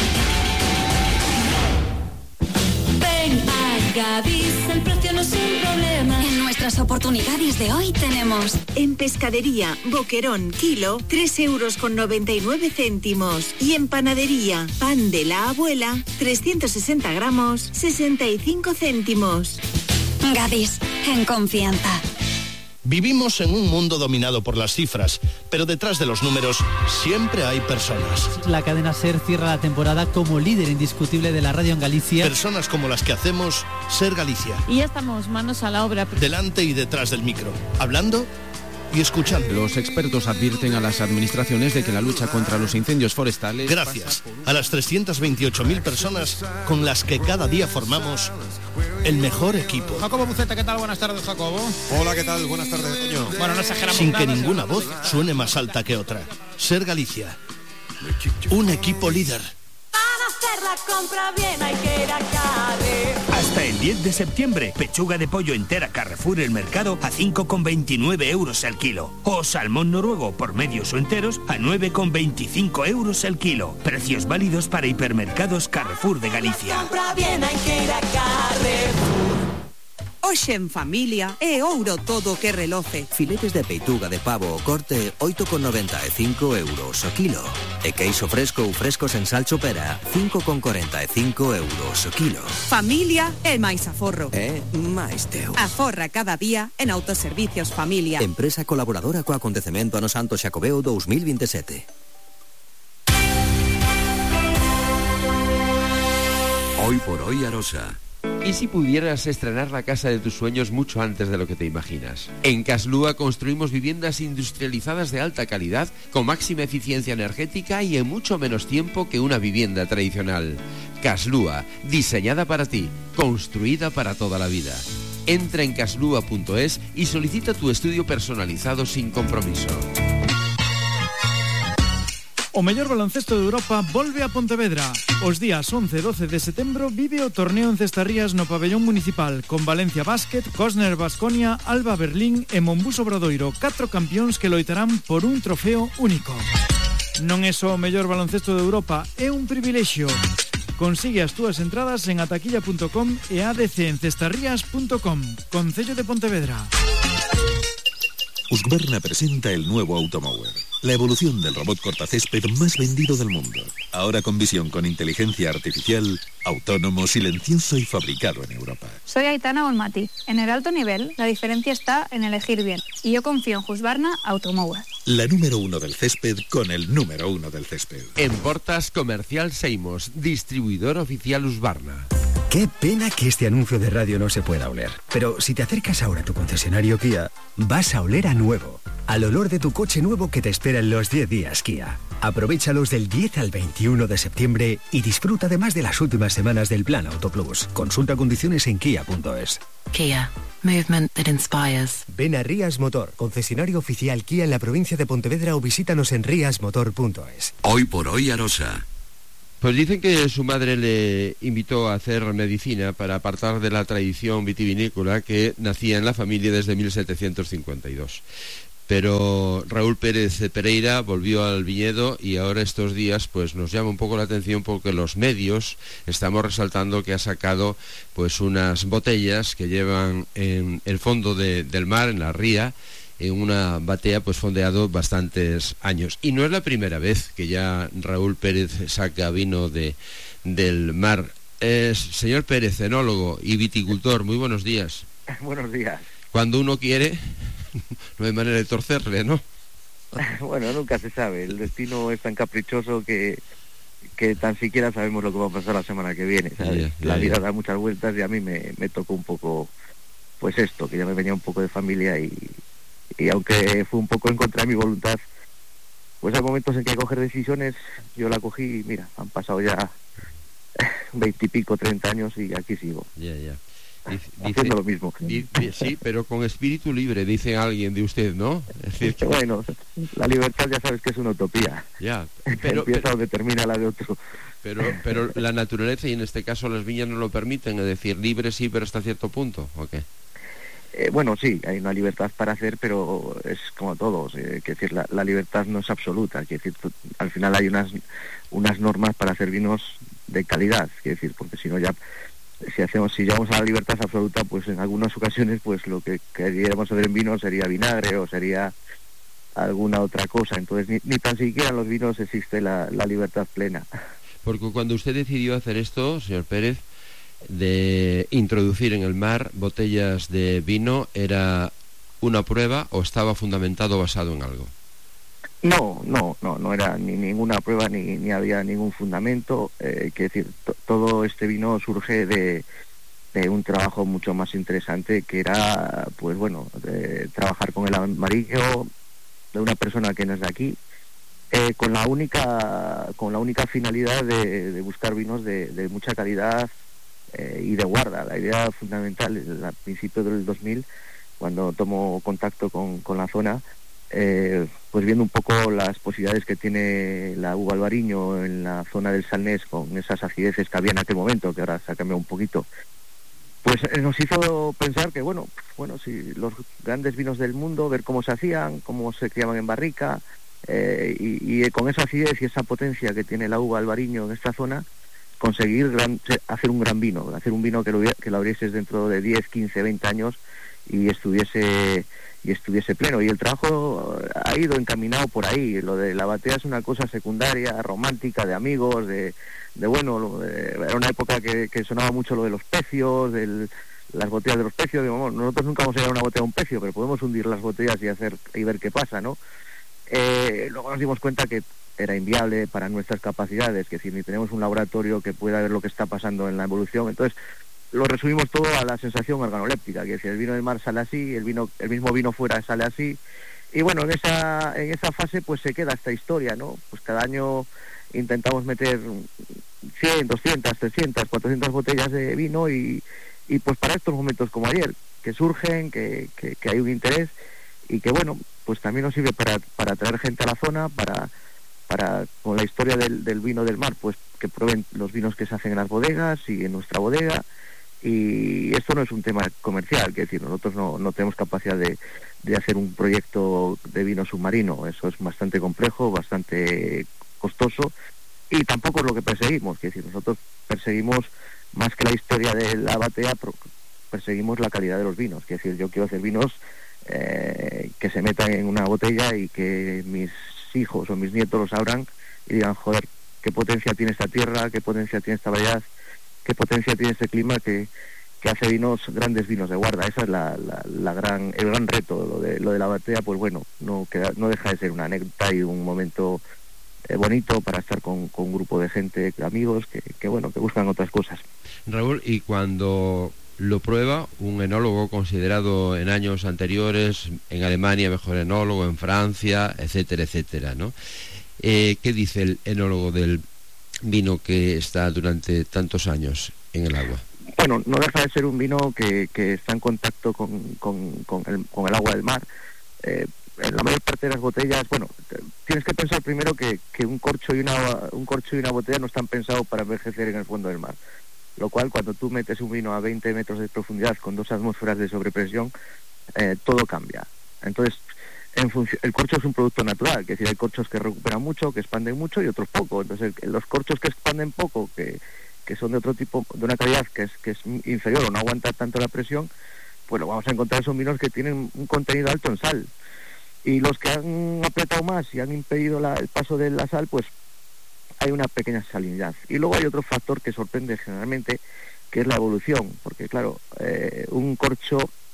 Ven a Gadis, el precio no es un problema. En nuestras oportunidades de hoy tenemos en pescadería Boquerón kilo tres euros con noventa y nueve céntimos y en panadería pan de la abuela trescientos sesenta gramos sesenta y cinco céntimos. Gadis, en confianza. Vivimos en un mundo dominado por las cifras, pero detrás de los números siempre hay personas. La cadena SER cierra la temporada como líder indiscutible de la radio en Galicia. Personas como las que hacemos SER Galicia. Y ya estamos manos a la obra. Delante y detrás del micro, hablando y escuchando. Los expertos advierten a las administraciones de que la lucha contra los incendios forestales... Gracias a las trescientas veintiocho mil personas con las que cada día formamos el mejor equipo. Jacobo Buceta, ¿qué tal? Buenas tardes, Jacobo. Hola, ¿qué tal? Buenas tardes, Toño. Bueno, no exageramos Sin nada, que ninguna voz suene más alta que otra. SER Galicia. Un equipo líder. Para hacer la compra bien hay que ir a Carrefour. Hasta el diez de septiembre, pechuga de pollo entera Carrefour El Mercado a cinco con veintinueve euros el kilo. O salmón noruego por medios o enteros a nueve con veinticinco euros el kilo. Precios válidos para hipermercados Carrefour de Galicia. Compra bien hay que ir a Carrefour. Hoxe en familia é ouro todo que reloce. Filetes de peituga de pavo o corte oito con noventa e cinco euros o kilo. E queixo fresco ou frescos en sal chopera cinco con corenta e cinco euros o kilo. Familia é máis aforro. É máis teu. Aforra cada día en Autoservicios Familia. Empresa colaboradora co acontecemento Ano Santo Xacobeo dos mil veintisiete. Hoy por hoy Arosa. ¿Y si pudieras estrenar la casa de tus sueños mucho antes de lo que te imaginas? En Caslúa construimos viviendas industrializadas de alta calidad, con máxima eficiencia energética y en mucho menos tiempo que una vivienda tradicional. Caslúa, diseñada para ti, construida para toda la vida. Entra en caslúa punto es y solicita tu estudio personalizado sin compromiso. O mellor baloncesto de Europa volve a Pontevedra. Os días once e doce de setembro vive o torneo en Cestarrías no pabellón municipal, con Valencia Basket, Cosner Baskonia, Alba Berlín e Monbus Obradoiro, catro campións que loitarán por un trofeo único. Non é só o mellor baloncesto de Europa, é un privilexio. Consigue as túas entradas en ataquilla punto com e a d c en cestarrías punto com. Concello de Pontevedra. Husqvarna presenta el nuevo Automower, la evolución del robot cortacésped más vendido del mundo. Ahora con visión con inteligencia artificial, autónomo, silencioso y fabricado en Europa. Soy Aitana Olmati. En el alto nivel, la diferencia está en elegir bien. Y yo confío en Husqvarna Automower. La número uno del césped con el número uno del césped. En Portas Comercial Seimos, distribuidor oficial Husqvarna. Qué pena que este anuncio de radio no se pueda oler. Pero si te acercas ahora a tu concesionario Kia, vas a oler a nuevo. Al olor de tu coche nuevo que te espera en los diez días Kia. Aprovéchalos del diez al veintiuno de septiembre y disfruta además de las últimas semanas del Plan Auto Plus. Consulta condiciones en kia punto es. Kia. Movement that inspires. Ven a Rías Motor, concesionario oficial Kia en la provincia de Pontevedra, o visítanos en rías motor punto es. Hoy por hoy Arosa. Pues dicen que su madre le invitó a hacer medicina para apartar de la tradición vitivinícola que nacía en la familia desde mil setecientos cincuenta y dos. Pero Raúl Pérez Pereira volvió al viñedo y ahora estos días pues nos llama un poco la atención porque los medios estamos resaltando que ha sacado pues unas botellas que llevan en el fondo de, del mar, en la ría, en una batea pues fondeado bastantes años. Y no es la primera vez que ya Raúl Pérez saca vino de, del mar. Eh, señor Pérez, enólogo y viticultor, muy buenos días. Buenos días. Cuando uno quiere, no hay manera de torcerle, ¿no? Bueno, nunca se sabe. El destino es tan caprichoso que, que tan siquiera sabemos lo que va a pasar la semana que viene, ¿sabes? Yeah, yeah, la vida yeah. da muchas vueltas y a mí me, me tocó un poco, pues esto, que ya me venía un poco de familia y... y aunque fue un poco en contra de mi voluntad, pues hay momentos en que hay que coger decisiones. Yo la cogí y mira, han pasado ya veintipico, treinta años y aquí sigo. Ya, ya. Dice, haciendo lo mismo. Dice, sí, pero con espíritu libre, dice alguien de usted, ¿no? Es decir, que... Bueno, la libertad ya sabes que es una utopía. Ya, pero... Empieza pero, donde termina la de otro. Pero, pero la naturaleza, y en este caso las viñas no lo permiten, es decir, libre sí, pero hasta cierto punto, ¿o qué? Eh, bueno, sí, hay una libertad para hacer, pero es como todos, eh, que decir, la, la libertad no es absoluta, que decir, tú, al final hay unas unas normas para hacer vinos de calidad, que decir, porque si no ya, si hacemos, si llevamos a la libertad absoluta, pues en algunas ocasiones, pues lo que queríamos hacer en vino sería vinagre o sería alguna otra cosa, entonces ni, ni tan siquiera en los vinos existe la, la libertad plena. Porque cuando usted decidió hacer esto, señor Pérez, de introducir en el mar botellas de vino, ¿era una prueba o estaba fundamentado, basado en algo? No, no, no, no era ni ninguna prueba ni, ni había ningún fundamento. Eh, que decir, to, todo este vino surge de, de un trabajo mucho más interesante, que era, pues bueno, de trabajar con el amarillo de una persona que no es de aquí, eh, con la única, con la única finalidad de, de buscar vinos de, de mucha calidad. Eh, y de guarda. La idea fundamental al principio del dos mil, cuando tomo contacto con, con la zona, eh, pues viendo un poco las posibilidades que tiene la uva albariño en la zona del Salnés, con esas acideces que había en aquel momento, que ahora se ha cambiado un poquito, pues eh, nos hizo pensar que bueno, bueno, si los grandes vinos del mundo, ver cómo se hacían, cómo se criaban en barrica, eh, y, y con esa acidez y esa potencia que tiene la uva albariño en esta zona, conseguir gran, hacer un gran vino, hacer un vino que lo, que lo abrieses dentro de diez, quince, veinte años y estuviese y estuviese pleno. Y el trabajo ha ido encaminado por ahí. Lo de la batea es una cosa secundaria, romántica, de amigos, de, de bueno, de, era una época que, que sonaba mucho lo de los pecios, del, las botellas de los pecios. Digamos, nosotros nunca vamos a llevar una botella a un pecio, pero podemos hundir las botellas y hacer y ver qué pasa, ¿no? Eh, luego nos dimos cuenta que era inviable para nuestras capacidades, que si ni tenemos un laboratorio que pueda ver lo que está pasando en la evolución. Entonces lo resumimos todo a la sensación organoléptica, que si el vino del mar sale así, el vino el mismo vino fuera sale así, y bueno, en esa en esa fase pues se queda esta historia, ¿no? Pues cada año intentamos meter cien, doscientas, trescientas, cuatrocientas botellas de vino y, y pues para estos momentos como ayer, que surgen, que, que, que hay un interés y que bueno, pues también nos sirve para, para traer gente a la zona, para para con la historia del, del vino del mar, pues que prueben los vinos que se hacen en las bodegas y en nuestra bodega. Y esto no es un tema comercial, que decir, nosotros no, no tenemos capacidad de, de hacer un proyecto de vino submarino, eso es bastante complejo, bastante costoso, y tampoco es lo que perseguimos, que decir, nosotros perseguimos más que la historia de la batea, perseguimos la calidad de los vinos, que decir, yo quiero hacer vinos eh, que se metan en una botella y que mis hijos o mis nietos los abran y digan, joder, qué potencia tiene esta tierra, qué potencia tiene esta variedad, qué potencia tiene este clima que, que hace vinos, grandes vinos de guarda. Esa es la, la, la gran, el gran reto. Lo de, lo de la batea, pues bueno, no queda, no deja de ser una anécdota y un momento eh, bonito para estar con, con un grupo de gente, amigos, que, que bueno, que buscan otras cosas. Raúl, y cuando lo prueba un enólogo considerado en años anteriores, en Alemania mejor enólogo, en Francia, etcétera, etcétera, ¿no? Eh, ¿Qué dice el enólogo del vino que está durante tantos años en el agua? Bueno, no deja de ser un vino que, que está en contacto con, con, con, el, con el agua del mar. Eh, en la mayor parte de las botellas, bueno, tienes que pensar primero que, que un corcho y una un corcho y una botella no están pensados para envejecer en el fondo del mar. Lo cual, cuando tú metes un vino a veinte metros de profundidad con dos atmósferas de sobrepresión, eh, todo cambia. Entonces, en función, el corcho es un producto natural, que es decir, hay corchos que recuperan mucho, que expanden mucho y otros poco. Entonces, el, los corchos que expanden poco, que, que son de otro tipo, de una calidad que es, que es inferior o no aguanta tanto la presión, pues lo vamos a encontrar son vinos que tienen un contenido alto en sal. Y los que han apretado más y han impedido la, el paso de la sal, pues hay una pequeña salinidad. Y luego hay otro factor que sorprende generalmente, que es la evolución, porque claro, eh, un corcho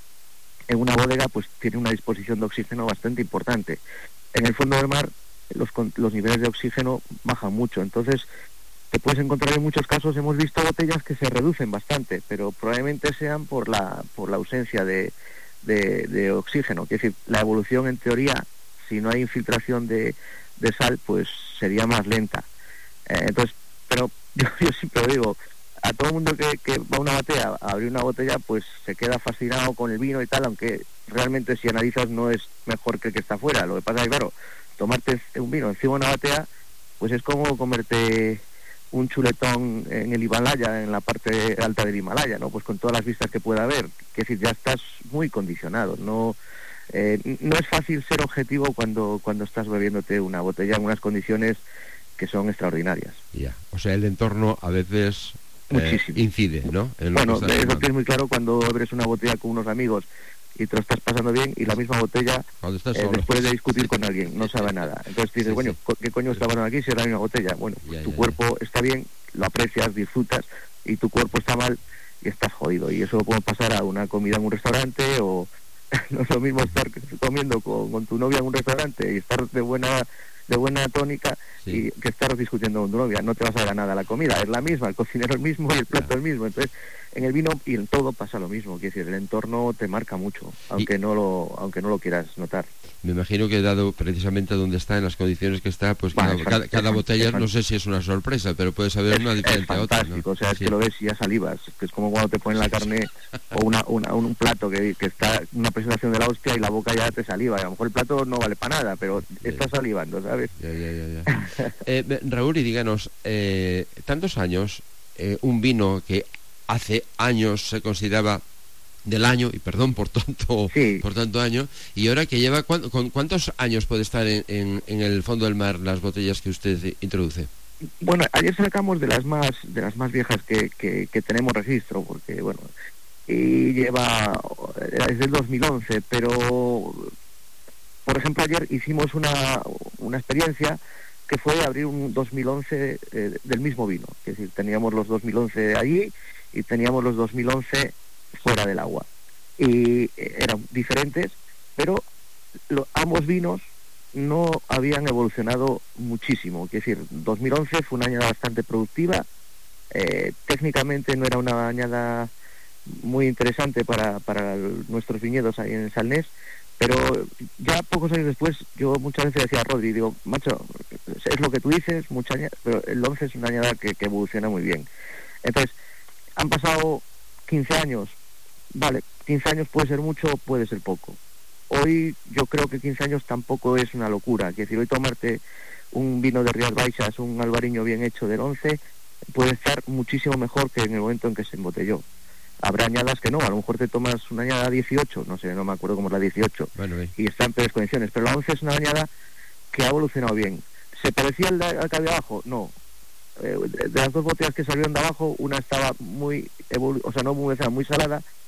en una bodega pues tiene una disposición de oxígeno bastante importante. En el fondo del mar los, los niveles de oxígeno bajan mucho, entonces te puedes encontrar en muchos casos, hemos visto botellas que se reducen bastante, pero probablemente sean por la por la ausencia de, de, de oxígeno. Es decir, la evolución en teoría, si no hay infiltración de, de sal, pues sería más lenta. Eh, entonces, pero yo, yo siempre lo digo, a todo el mundo que, que va a una batea a abrir una botella, pues se queda fascinado con el vino y tal, aunque realmente si analizas no es mejor que el que está afuera. Lo que pasa es que, claro, tomarte un vino encima de una batea, pues es como comerte un chuletón en el Himalaya, en la parte alta del Himalaya, ¿no? Pues con todas las vistas que pueda haber, que es decir, ya estás muy condicionado, no eh, no es fácil ser objetivo cuando, cuando estás bebiéndote una botella en unas condiciones que son extraordinarias. Ya, o sea, el entorno a veces eh, incide, ¿no? En lo bueno, que eso tienes muy claro cuando abres una botella con unos amigos y te lo estás pasando bien, y la misma botella, eh, después de discutir con alguien, no sabe nada. Entonces dices, sí, bueno, sí. ¿qué coño está pasando aquí si es la misma botella? Bueno, pues ya, tu ya, cuerpo ya. está bien, lo aprecias, disfrutas, y tu cuerpo está mal y estás jodido. Y eso lo puede pasar a una comida en un restaurante, o no es lo mismo estar comiendo con, con tu novia en un restaurante y estar de buena de buena tónica, sí. y que estar discutiendo con tu novia. No te vas a dar nada la comida, es la misma, el cocinero es el mismo y el plato es el mismo. Entonces, en el vino y en todo pasa lo mismo, quiere decir, el entorno te marca mucho, aunque y, no lo aunque no lo quieras notar. Me imagino que dado precisamente donde está, en las condiciones que está, pues bueno, cada, cada, cada botella, no sé si es una sorpresa, pero puede saber es, una diferente es a otra, ¿no? O sea, es sí. que lo ves y ya salivas, que es como cuando te ponen la carne o una, una un plato que, que está una presentación de la hostia y la boca ya te saliva, y a lo mejor el plato no vale para nada, pero yeah. estás salivando, ¿sabes? Ya, ya, ya, ya. eh, Raúl, y díganos, eh, tantos años, eh, un vino que hace años se consideraba del año, y perdón por tanto sí. por tanto año, y ahora que lleva, ¿cu con ¿cuántos años puede estar en, en, en el fondo del mar las botellas que usted introduce? Bueno, ayer sacamos de las más de las más viejas que, que, que tenemos registro, porque bueno, y lleva desde el dos mil once, pero por ejemplo ayer hicimos una, una experiencia que fue abrir un dos mil once eh, del mismo vino, es decir, teníamos los dos mil once allí y teníamos los dos mil once fuera del agua, y eh, eran diferentes, pero lo, ambos vinos no habían evolucionado muchísimo. Es decir, dos mil once fue una añada bastante productiva, eh, técnicamente no era una añada muy interesante para, para el, nuestros viñedos ahí en el Salnés, pero ya pocos años después yo muchas veces decía a Rodri, digo, macho, es lo que tú dices, mucha añada, pero el once es una añada que, que evoluciona muy bien. Entonces, han pasado quince años, vale, quince años puede ser mucho, puede ser poco. Hoy yo creo que quince años tampoco es una locura, es decir, hoy tomarte un vino de Rías Baixas, un albariño bien hecho del once, puede estar muchísimo mejor que en el momento en que se embotelló. Habrá añadas que no, a lo mejor te tomas una añada dieciocho, no sé, no me acuerdo cómo es la dieciocho, bueno, y está en peores condiciones, pero la once es una añada que ha evolucionado bien. ¿Se parecía al, al que había abajo? No. Eh, de, de las dos botellas que salieron de abajo, una estaba muy, evolu o sea, no muy, muy salada,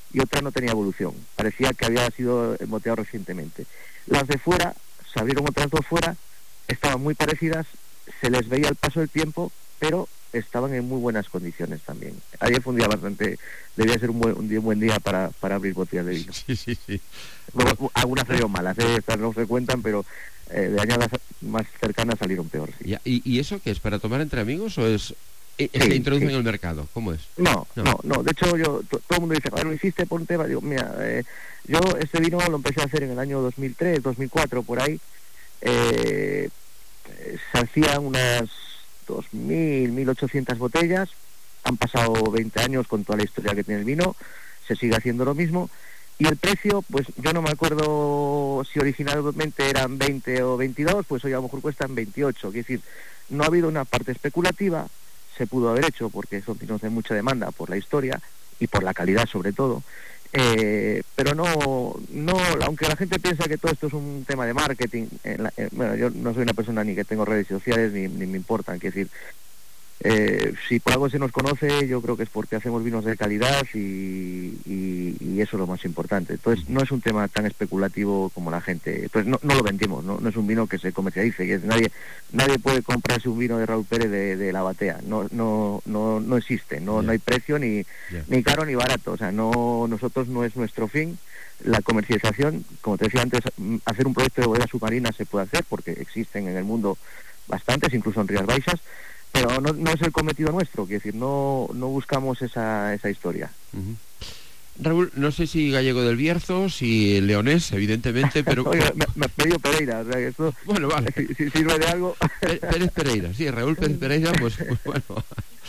y otra no tenía evolución. Parecía que había sido embotellado recientemente. Las de fuera, se abrieron otras dos fuera, estaban muy parecidas, se les veía el paso del tiempo, pero estaban en muy buenas condiciones también. Ayer fue un día bastante, debía ser un buen, un día, un buen día para, para abrir botellas de vino. Sí, sí, sí. Bueno, algunas salieron malas, ¿eh? Estas no se cuentan, pero eh, de añadas más cercanas salieron peor. Sí. Ya, ¿y, ¿Y eso qué es? ¿Para tomar entre amigos o es, es sí, que introducen sí. el mercado? ¿Cómo es? No, no, no, no. De hecho, yo to, todo el mundo dice, ¿lo hiciste por un tema? Digo, mira, eh, yo este vino lo empecé a hacer en el año dos mil tres, dos mil cuatro, por ahí. Eh, se hacían unas dos mil, mil ochocientas botellas. Han pasado veinte años con toda la historia que tiene el vino. Se sigue haciendo lo mismo. Y el precio, pues yo no me acuerdo si originalmente eran veinte o veintidós, pues hoy a lo mejor cuestan veintiocho. Es decir, no ha habido una parte especulativa, se pudo haber hecho porque son vinos de mucha demanda por la historia y por la calidad sobre todo. Eh, pero no, no, aunque la gente piensa que todo esto es un tema de marketing, en la, eh, bueno, yo no soy una persona ni que tengo redes sociales ni, ni me importan, quiero decir, eh, si por algo se nos conoce, yo creo que es porque hacemos vinos de calidad y, y, y eso es lo más importante. Entonces no es un tema tan especulativo como la gente, entonces no, no lo vendemos, no, no es un vino que se comercialice, que nadie nadie puede comprarse un vino de Raúl Pérez de, de la batea, no no no no existe, no yeah. no hay precio ni yeah. ni caro ni barato, o sea, no nosotros no es nuestro fin. La comercialización, como te decía antes, hacer un proyecto de bodega submarina se puede hacer porque existen en el mundo bastantes, incluso en Rías Baixas, pero no, no es el cometido nuestro, quiero decir, no no buscamos esa esa historia. Uh-huh. Raúl, no sé si gallego del Bierzo, si leonés, evidentemente, pero... Oiga, me, me pedido Pereira, o sea, que esto... Bueno, vale. Si, si sirve de algo... Pérez Pereira, sí, Raúl Pérez Pereira, pues, pues bueno...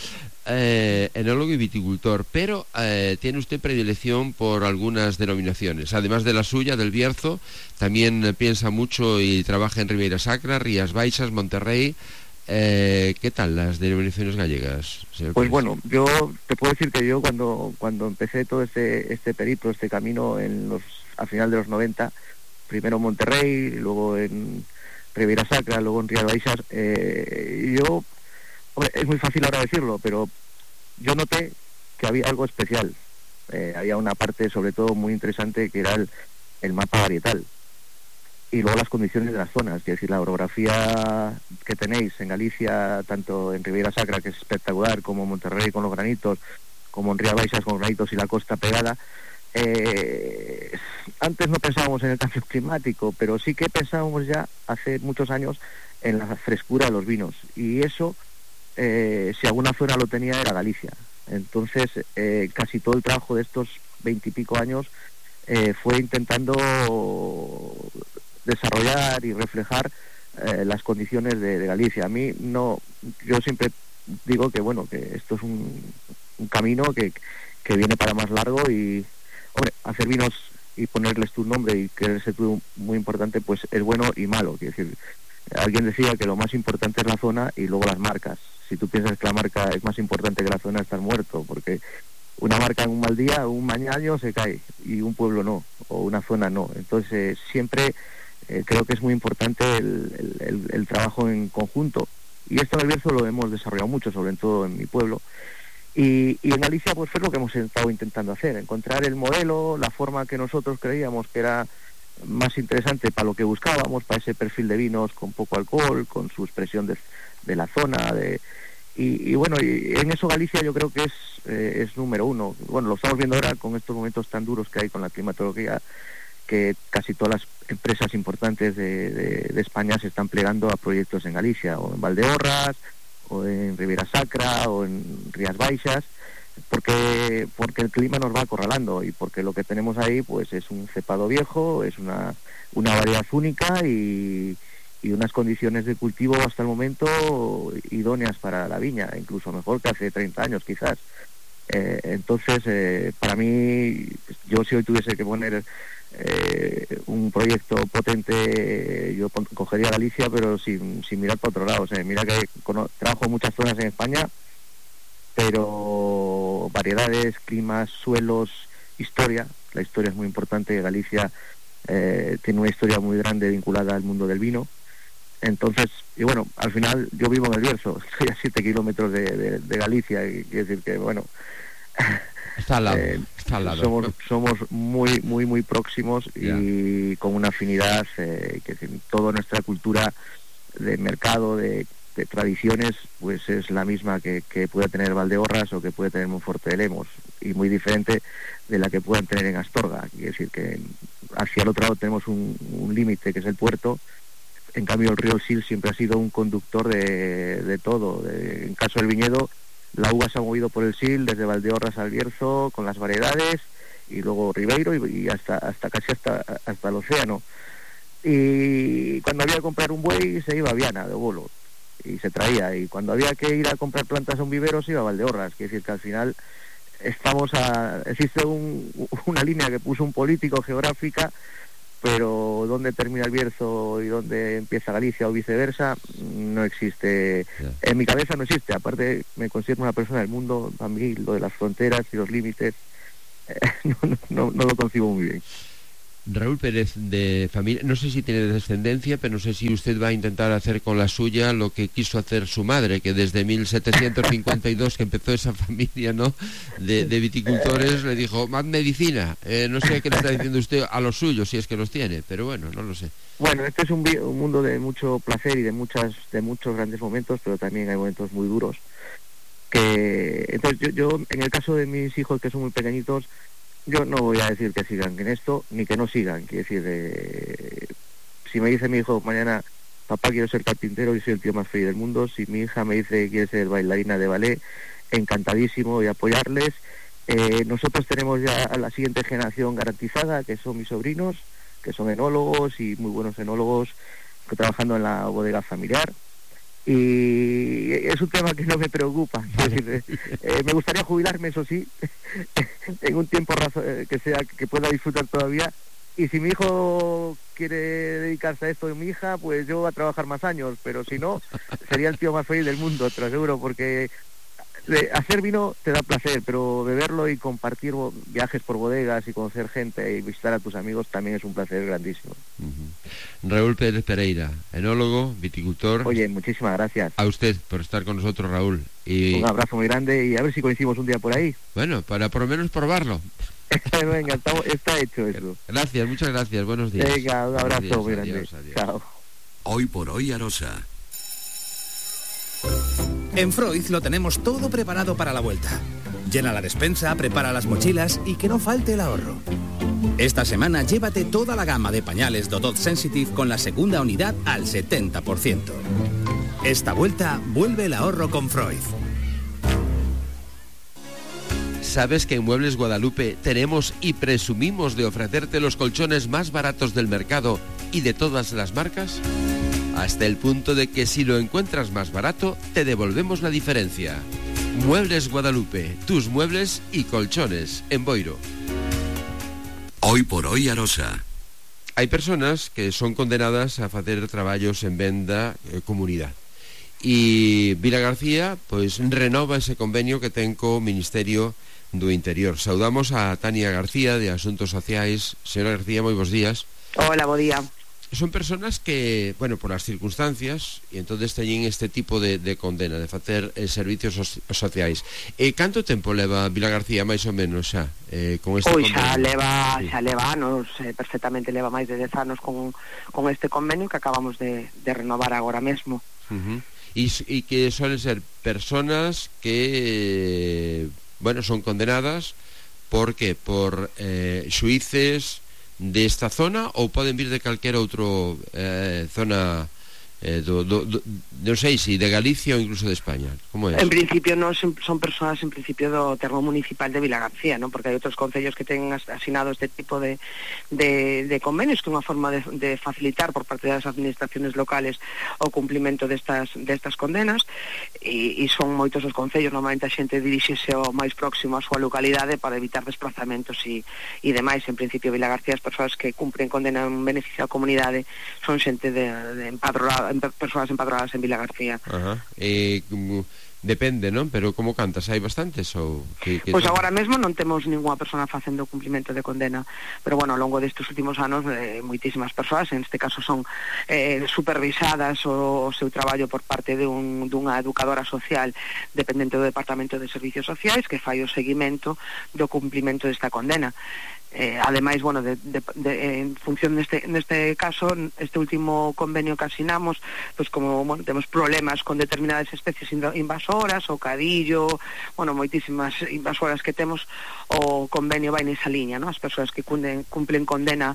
Eh, enólogo y viticultor, pero eh, tiene usted predilección por algunas denominaciones, además de la suya, del Bierzo, también eh, piensa mucho y trabaja en Ribeira Sacra, Rías Baixas, Monterrey. Eh, ¿Qué tal las denominaciones gallegas, señor Pues Pérez? bueno, yo te puedo decir que yo cuando cuando empecé todo este este periplo, este camino en los a final de los noventa, primero en Monterrey, luego en Ribeira Sacra, luego en Rías Baixas, eh, yo, hombre, es muy fácil ahora decirlo, pero yo noté que había algo especial. Eh, había una parte sobre todo muy interesante que era el, el mapa varietal. Y luego las condiciones de las zonas, es decir, la orografía que tenéis en Galicia, tanto en Ribeira Sacra, que es espectacular, como en Monterrey con los granitos, como en Rías Baixas con los granitos y la costa pegada. Eh, antes no pensábamos en el cambio climático, pero sí que pensábamos ya hace muchos años en la frescura de los vinos. Y eso, eh, si alguna zona lo tenía, era Galicia. Entonces, eh, casi todo el trabajo de estos veintipico años eh, fue intentando desarrollar y reflejar eh, las condiciones de, de Galicia. A mí no, yo siempre digo que bueno, que esto es un, un camino que, que viene para más largo y, hombre, hacer vinos y ponerles tu nombre y quererse tú muy importante, pues es bueno y malo. Quiero decir, alguien decía que lo más importante es la zona y luego las marcas. Si tú piensas que la marca es más importante que la zona, estás muerto, porque una marca en un mal día, un mañana se cae y un pueblo no, o una zona no. Entonces eh, siempre Eh, creo que es muy importante el, el, el trabajo en conjunto, y esto en el Bierzo lo hemos desarrollado mucho, sobre todo en mi pueblo, y, y en Galicia pues fue lo que hemos estado intentando hacer, encontrar el modelo, la forma que nosotros creíamos que era más interesante para lo que buscábamos, para ese perfil de vinos con poco alcohol, con su expresión de, de la zona, de, y, y bueno, y en eso Galicia yo creo que es, eh, es número uno. Bueno, lo estamos viendo ahora con estos momentos tan duros que hay con la climatología, que casi todas las empresas importantes de, de, de España se están plegando a proyectos en Galicia, o en Valdeorras, o en Ribeira Sacra, o en Rías Baixas, porque porque el clima nos va acorralando y porque lo que tenemos ahí pues es un cepado viejo, es una, una variedad única y, y unas condiciones de cultivo hasta el momento idóneas para la viña, incluso mejor que hace treinta años quizás. Eh, entonces, eh, para mí, yo si hoy tuviese que poner eh, un proyecto potente, yo pon, cogería Galicia, pero sin, sin mirar para otro lado. O sea, mira que cono, trabajo en muchas zonas en España, pero variedades, climas, suelos, historia. La historia es muy importante. Galicia eh, tiene una historia muy grande vinculada al mundo del vino. Entonces, y bueno, al final yo vivo en el Bierzo, estoy a siete kilómetros de, de, de Galicia, y quiero decir que, bueno, Está al lado, eh, está al lado. Somos, somos muy, muy, muy próximos y con una afinidad, eh, que en toda nuestra cultura de mercado, de, de tradiciones, pues es la misma que, que puede tener Valdeorras o que puede tener Monforte de Lemos, y muy diferente de la que puedan tener en Astorga. Quiere decir que hacia el otro lado tenemos un, un límite que es el puerto. En cambio el río Sil siempre ha sido un conductor de, de todo. De, en caso del viñedo, la uva se ha movido por el Sil desde Valdeorras al Bierzo con las variedades, y luego Ribeiro y, y hasta hasta casi hasta hasta el océano. Y cuando había que comprar un buey se iba a Viana de Bolo y se traía, y cuando había que ir a comprar plantas a un vivero se iba a Valdeorras. Quiere decir que al final estamos a existe un, una línea que puso un político geográfica, pero dónde termina el Bierzo y dónde empieza Galicia o viceversa no existe. Yeah. En mi cabeza no existe. Aparte me considero una persona del mundo. A mí lo de las fronteras y los límites eh, no, no, no lo concibo muy bien. Raúl Pérez, de familia, no sé si tiene descendencia, pero no sé si usted va a intentar hacer con la suya lo que quiso hacer su madre, que desde mil setecientos cincuenta y dos que empezó esa familia, ¿no?, de, de viticultores, le dijo, más medicina. Eh, no sé qué le está diciendo usted a los suyos, si es que los tiene, pero bueno, no lo sé. Bueno, este es un, un mundo de mucho placer y de muchas de muchos grandes momentos, pero también hay momentos muy duros. Que entonces yo, yo en el caso de mis hijos, que son muy pequeñitos, yo no voy a decir que sigan en esto, ni que no sigan. Quiero decir, eh, si me dice mi hijo mañana, papá, quiero ser carpintero y soy el tío más feliz del mundo, si mi hija me dice que quiere ser bailarina de ballet, encantadísimo, y apoyarles. Eh, nosotros tenemos ya a la siguiente generación garantizada, que son mis sobrinos, que son enólogos y muy buenos enólogos, que trabajando en la bodega familiar. Y es un tema que no me preocupa. Vale. Es decir, eh, me gustaría jubilarme, eso sí, en un tiempo razo, eh, que sea que pueda disfrutar todavía. Y si mi hijo quiere dedicarse a esto de mi hija, pues yo voy a trabajar más años, pero si no, sería el tío más feliz del mundo, te lo aseguro, porque de hacer vino te da placer, pero beberlo y compartir viajes por bodegas y conocer gente y visitar a tus amigos también es un placer grandísimo. Uh-huh. Raúl Pérez Pereira, enólogo, viticultor. Oye, muchísimas gracias. A usted por estar con nosotros, Raúl. Y... un abrazo muy grande y a ver si coincidimos un día por ahí. Bueno, para por lo menos probarlo. Venga, está, está hecho eso. Gracias, muchas gracias, buenos días. Venga, un abrazo días, muy grande. Adiós, adiós. Chao. Hoy por hoy, Arosa. En Freud lo tenemos todo preparado para la vuelta. Llena la despensa, prepara las mochilas y que no falte el ahorro. Esta semana llévate toda la gama de pañales Dodot Sensitive con la segunda unidad al setenta por ciento. Esta vuelta vuelve el ahorro con Freud. ¿Sabes que en Muebles Guadalupe tenemos y presumimos de ofrecerte los colchones más baratos del mercado y de todas las marcas? Hasta el punto de que si lo encuentras más barato, te devolvemos la diferencia. Muebles Guadalupe, tus muebles y colchones en Boiro. Hoy por hoy, Arosa. Hai personas que son condenadas a facer traballos en venda eh, comunidade. E Vila García, pois, renova ese convenio que ten co Ministerio do Interior. Saudamos a Tania García, de Asuntos Sociais. Señora García, moi bons días. Hola, bo día. Son personas que, bueno, por as circunstancias, e entonces teñen este tipo de, de condena, de facer eh, servicios so sociais. E canto tempo leva Vila García, máis ou menos, xa, eh, con este Pois convenio? xa leva, sí. xa leva anos, eh, perfectamente leva máis de dez anos con, con este convenio que acabamos de, de renovar agora mesmo. Uh-huh. E, e que suelen ser personas que, bueno, son condenadas, por que? Por eh, xuíces desta zona ou poden vir de calquera outro eh, zona eh, do, do, do, non sei se de Galicia ou incluso de España. Como é? En principio non son, son persoas en principio do termo municipal de Vila García, ¿no? Porque hai outros concellos que ten asinado este tipo de, de, de convenios, que é unha forma de, de facilitar por parte das administraciones locales o cumplimento destas, destas condenas, e, e son moitos os concellos, normalmente a xente dirixese o máis próximo á súa localidade para evitar desplazamentos e, e demais. En principio Vila García, as persoas que cumpren condena en beneficio á comunidade son xente de, de empadronada, persoas empadronadas en Vila García. Ajá. Eh, Depende, non? Pero como cantas, hai bastantes ou que, que Pois son... agora mesmo non temos ninguna persona facendo o cumplimento de condena, pero bueno, ao longo destes últimos anos eh, moitísimas persoas, en este caso son eh, supervisadas o, o seu traballo por parte de un, dunha educadora social dependente do Departamento de Servicios Sociais que fai o seguimento do cumplimento desta condena. Eh, ademais, bueno, de, de, de, en función neste, neste caso, este último convenio que asinamos, pues como, bueno, temos problemas con determinadas especies invasoras, o cadillo, bueno, moitísimas invasoras que temos, o convenio vai nesa liña, ¿no? As persoas que cumplen, cumplen condena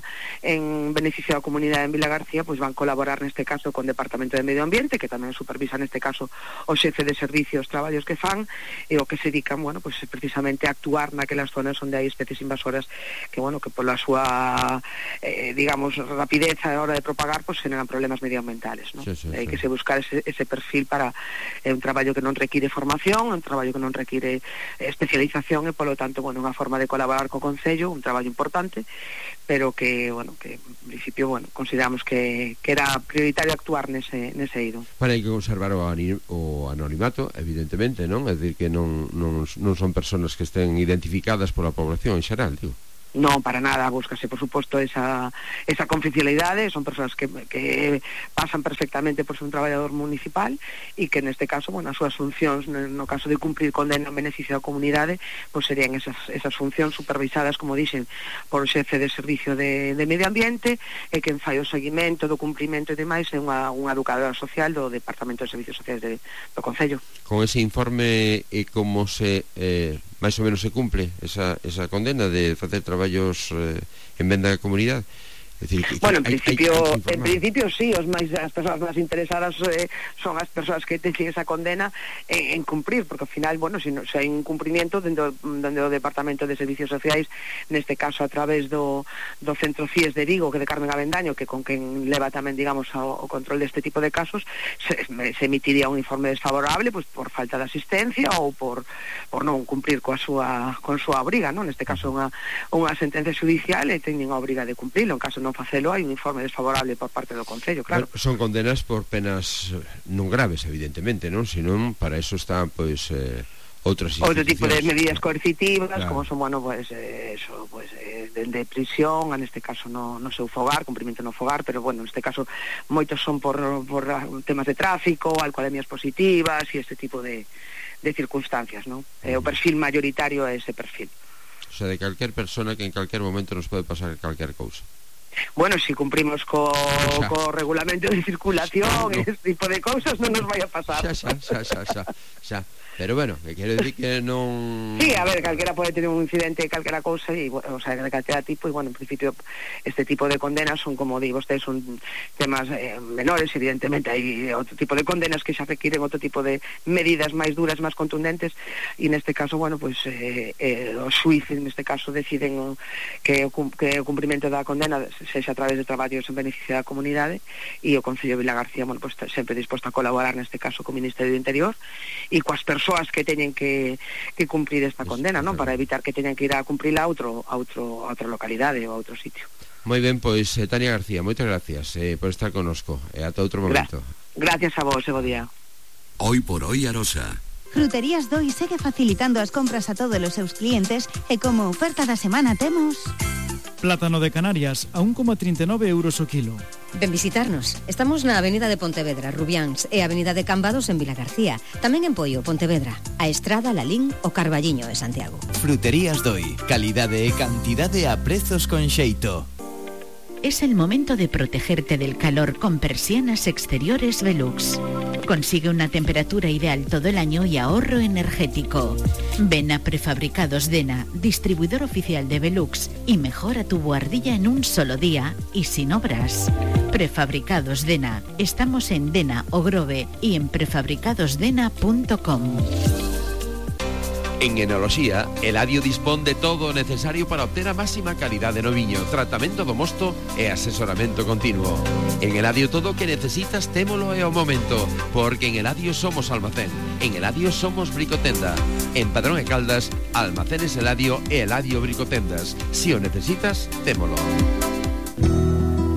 en beneficio da comunidade en Vilagarcía, pues van colaborar neste caso con o Departamento de Medio Ambiente, que tamén supervisa neste caso o xefe de servicios, traballos que fan, e o que se dedican, bueno, pues precisamente a actuar naquelas zonas onde hai especies invasoras que, bueno, que pola súa eh, digamos, rapidez a hora de propagar, pues generan problemas medioambientales, ¿no? Sí, sí, hai sí. que se buscar ese, ese perfil para é eh, un traballo que non require formación, un traballo que non require eh, especialización e, polo tanto, bueno, unha forma de colaborar co Concello, un traballo importante, pero que, bueno, que en principio, bueno, consideramos que, que era prioritario actuar nese, nese eido. Para hai que conservar o, o anonimato, evidentemente, non? É dicir, que non, non, non son persoas que estén identificadas pola población en xeral, digo. Non, para nada, búscase, por suposto, esa, esa confidencialidade, son persoas que, que pasan perfectamente por ser un traballador municipal e que neste caso, bueno, as súas funcións, no caso de cumprir condena en beneficio da comunidade, pues serían esas, esas funcións supervisadas, como dixen, por o xefe de servicio de, de medio ambiente, e quen fai o seguimento do cumprimento e demais é unha, unha educadora social do Departamento de Servicios Sociais de, do Concello. Con ese informe, e como se... Eh... máis ou menos se cumple esa, esa condena de facer traballos eh, en venda da comunidade? Decir, que, bueno, en hay, principio hay, hay en principio sí, os máis, as persoas máis interesadas eh, son as persoas que teñen esa condena en, en cumprir, porque ao final, bueno, se, no, se hai un cumplimiento dentro, dentro do Departamento de Servicios Sociais, neste caso a través do, do Centro C I E S de Vigo, que de Carmen Avendaño, que con quen leva tamén, digamos, o, o control deste tipo de casos, se, se emitiría un informe desfavorable, pues, por falta de asistencia ou por, por non cumprir coa súa, con súa obriga, non? Neste caso unha, unha sentencia judicial e teñen a obriga de cumplirlo. En caso non facelo, hai un informe desfavorable por parte do Concello, claro. Bueno, son condenas por penas non graves, evidentemente, non? Senón, para eso están, pois, eh, outras institucións. Outro tipo de medidas coercitivas, claro. Como son, bueno, pues, eh, eso, pues, eh, de, de prisión, en este caso no, no seu fogar, cumprimento no fogar, pero, bueno, en este caso moitos son por, por temas de tráfico, alcoholemias positivas e este tipo de, de circunstancias, non? Uh-huh. Eh, o perfil mayoritario é ese perfil. O sea, de calquer persona que en calquer momento nos pode pasar calquer cousa. Bueno, si cumprimos co, co regulamento de circulación e no. Ese tipo de cousas non nos vai a pasar. Xa, xa, xa, xa, xa, xa. Pero bueno, que quero dicir que non... Sí, a ver, calquera pode tener un incidente, calquera cousa, y, o sea, de calquera tipo, e, bueno, en principio, este tipo de condenas son, como digo, ustedes son temas eh, menores, evidentemente, hai outro tipo de condenas que xa requiren outro tipo de medidas máis duras, máis contundentes, e neste caso, bueno, pues, eh, eh, os xuíces, neste caso, deciden que o, que o cumprimento da condena sexa a través de traballos en beneficio da comunidade, e o Concello de Vilagarcía, bueno, pues, sempre disposto a colaborar, neste caso, co Ministerio do Interior, e coas persoas persoas que teñen que, que cumprir esta condena, non? Para evitar que teñan que ir a cumprila a outro, a outro, a outra localidade ou a outro sitio. Moi ben, pois, eh, Tania García, moitas gracias eh, por estar connosco, e eh, ata outro momento. Gra gracias a vos, e bo día. Hoy por hoy, Arosa. Fruterías Doi segue facilitando as compras a todos os seus clientes, e como oferta da semana temos... Plátano de Canarias a un coma trinta e nove euros o kilo. Ven visitarnos. Estamos na Avenida de Pontevedra, Rubiáns, e Avenida de Cambados en Vilagarcía. Tamén en Poio, Pontevedra. A Estrada, Lalín o Carballiño de Santiago. Fruterías Doi. Calidade e cantidade a prezos con xeito. Es el momento de protegerte del calor con persianas exteriores Velux. Consigue una temperatura ideal todo el año y ahorro energético. Ven a Prefabricados Dena, distribuidor oficial de Velux, y mejora tu buhardilla en un solo día y sin obras. Prefabricados Dena. Estamos en Dena o Grove y en prefabricados dena punto com. En Enoloxía, Eladio dispón de todo o necesario para obter a máxima calidade no viño, tratamento do mosto e asesoramento continuo. En Eladio todo o que necesitas témolo e o momento, porque en Eladio somos almacén, en Eladio somos bricotenda. En Padrón e Caldas, Almacenes Eladio e Eladio Bricotendas. Si o necesitas, témolo.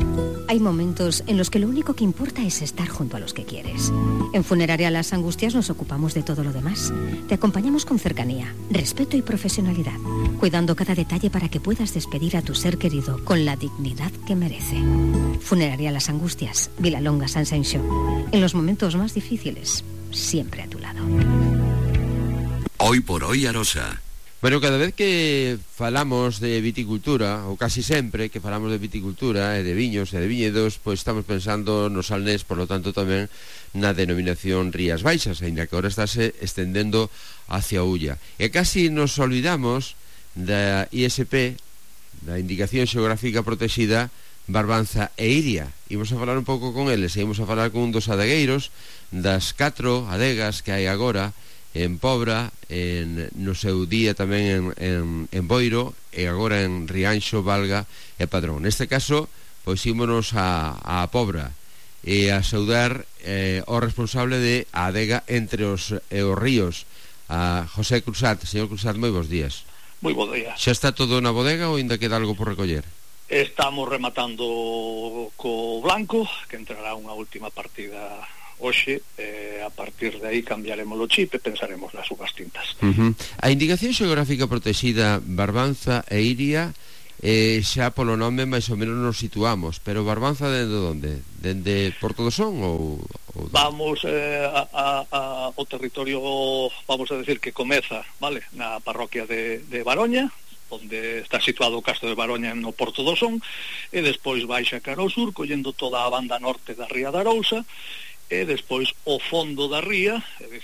Hay momentos en los que lo único que importa es estar junto a los que quieres. En Funeraria Las Angustias nos ocupamos de todo lo demás. Te acompañamos con cercanía, respeto y profesionalidad, cuidando cada detalle para que puedas despedir a tu ser querido con la dignidad que merece. Funeraria Las Angustias, Vilalonga, San Xenxo. En los momentos más difíciles, siempre a tu lado. Hoy por hoy Arosa. Bueno, cada vez que falamos de viticultura, ou casi sempre que falamos de viticultura e de viños e de viñedos, pois estamos pensando no Salnés, por lo tanto tamén na denominación Rías Baixas, ainda que agora estáse estendendo hacia Ulla. E casi nos olvidamos da I S P, da Indicación Xeográfica Protexida Barbanza e Iria. Imos a falar un pouco con eles, e imos a falar con un dos adegueiros das catro adegas que hai agora en Pobra, en, no seu día tamén en, en, en Boiro e agora en Rianxo, Valga e Padrón. Neste caso, pois ímonos a, a Pobra e a saudar eh, o responsable de a adega Entre os, e os Ríos, a José Cruzat. Señor Cruzat, moi bons días. Moi bons días. Xa está todo na bodega ou ainda queda algo por recoller? Estamos rematando co Blanco, que entrará unha última partida hoxe, eh, a partir de aí cambiaremos o chip e pensaremos nas uvas tintas. Uh-huh. A Indicación Xeográfica Protexida Barbanza e Iria, eh, xa polo nome máis ou menos nos situamos, pero Barbanza dende onde? Dende Porto do Son ou... ou... Vamos eh, a, a, a, o territorio, vamos a decir que comeza, vale, na parroquia de, de Baroña, onde está situado o Castro de Baroña no Porto do Son, e despois baixa cara ao sur, collendo toda a banda norte da Ría da Arousa, e despois o fondo da ría, é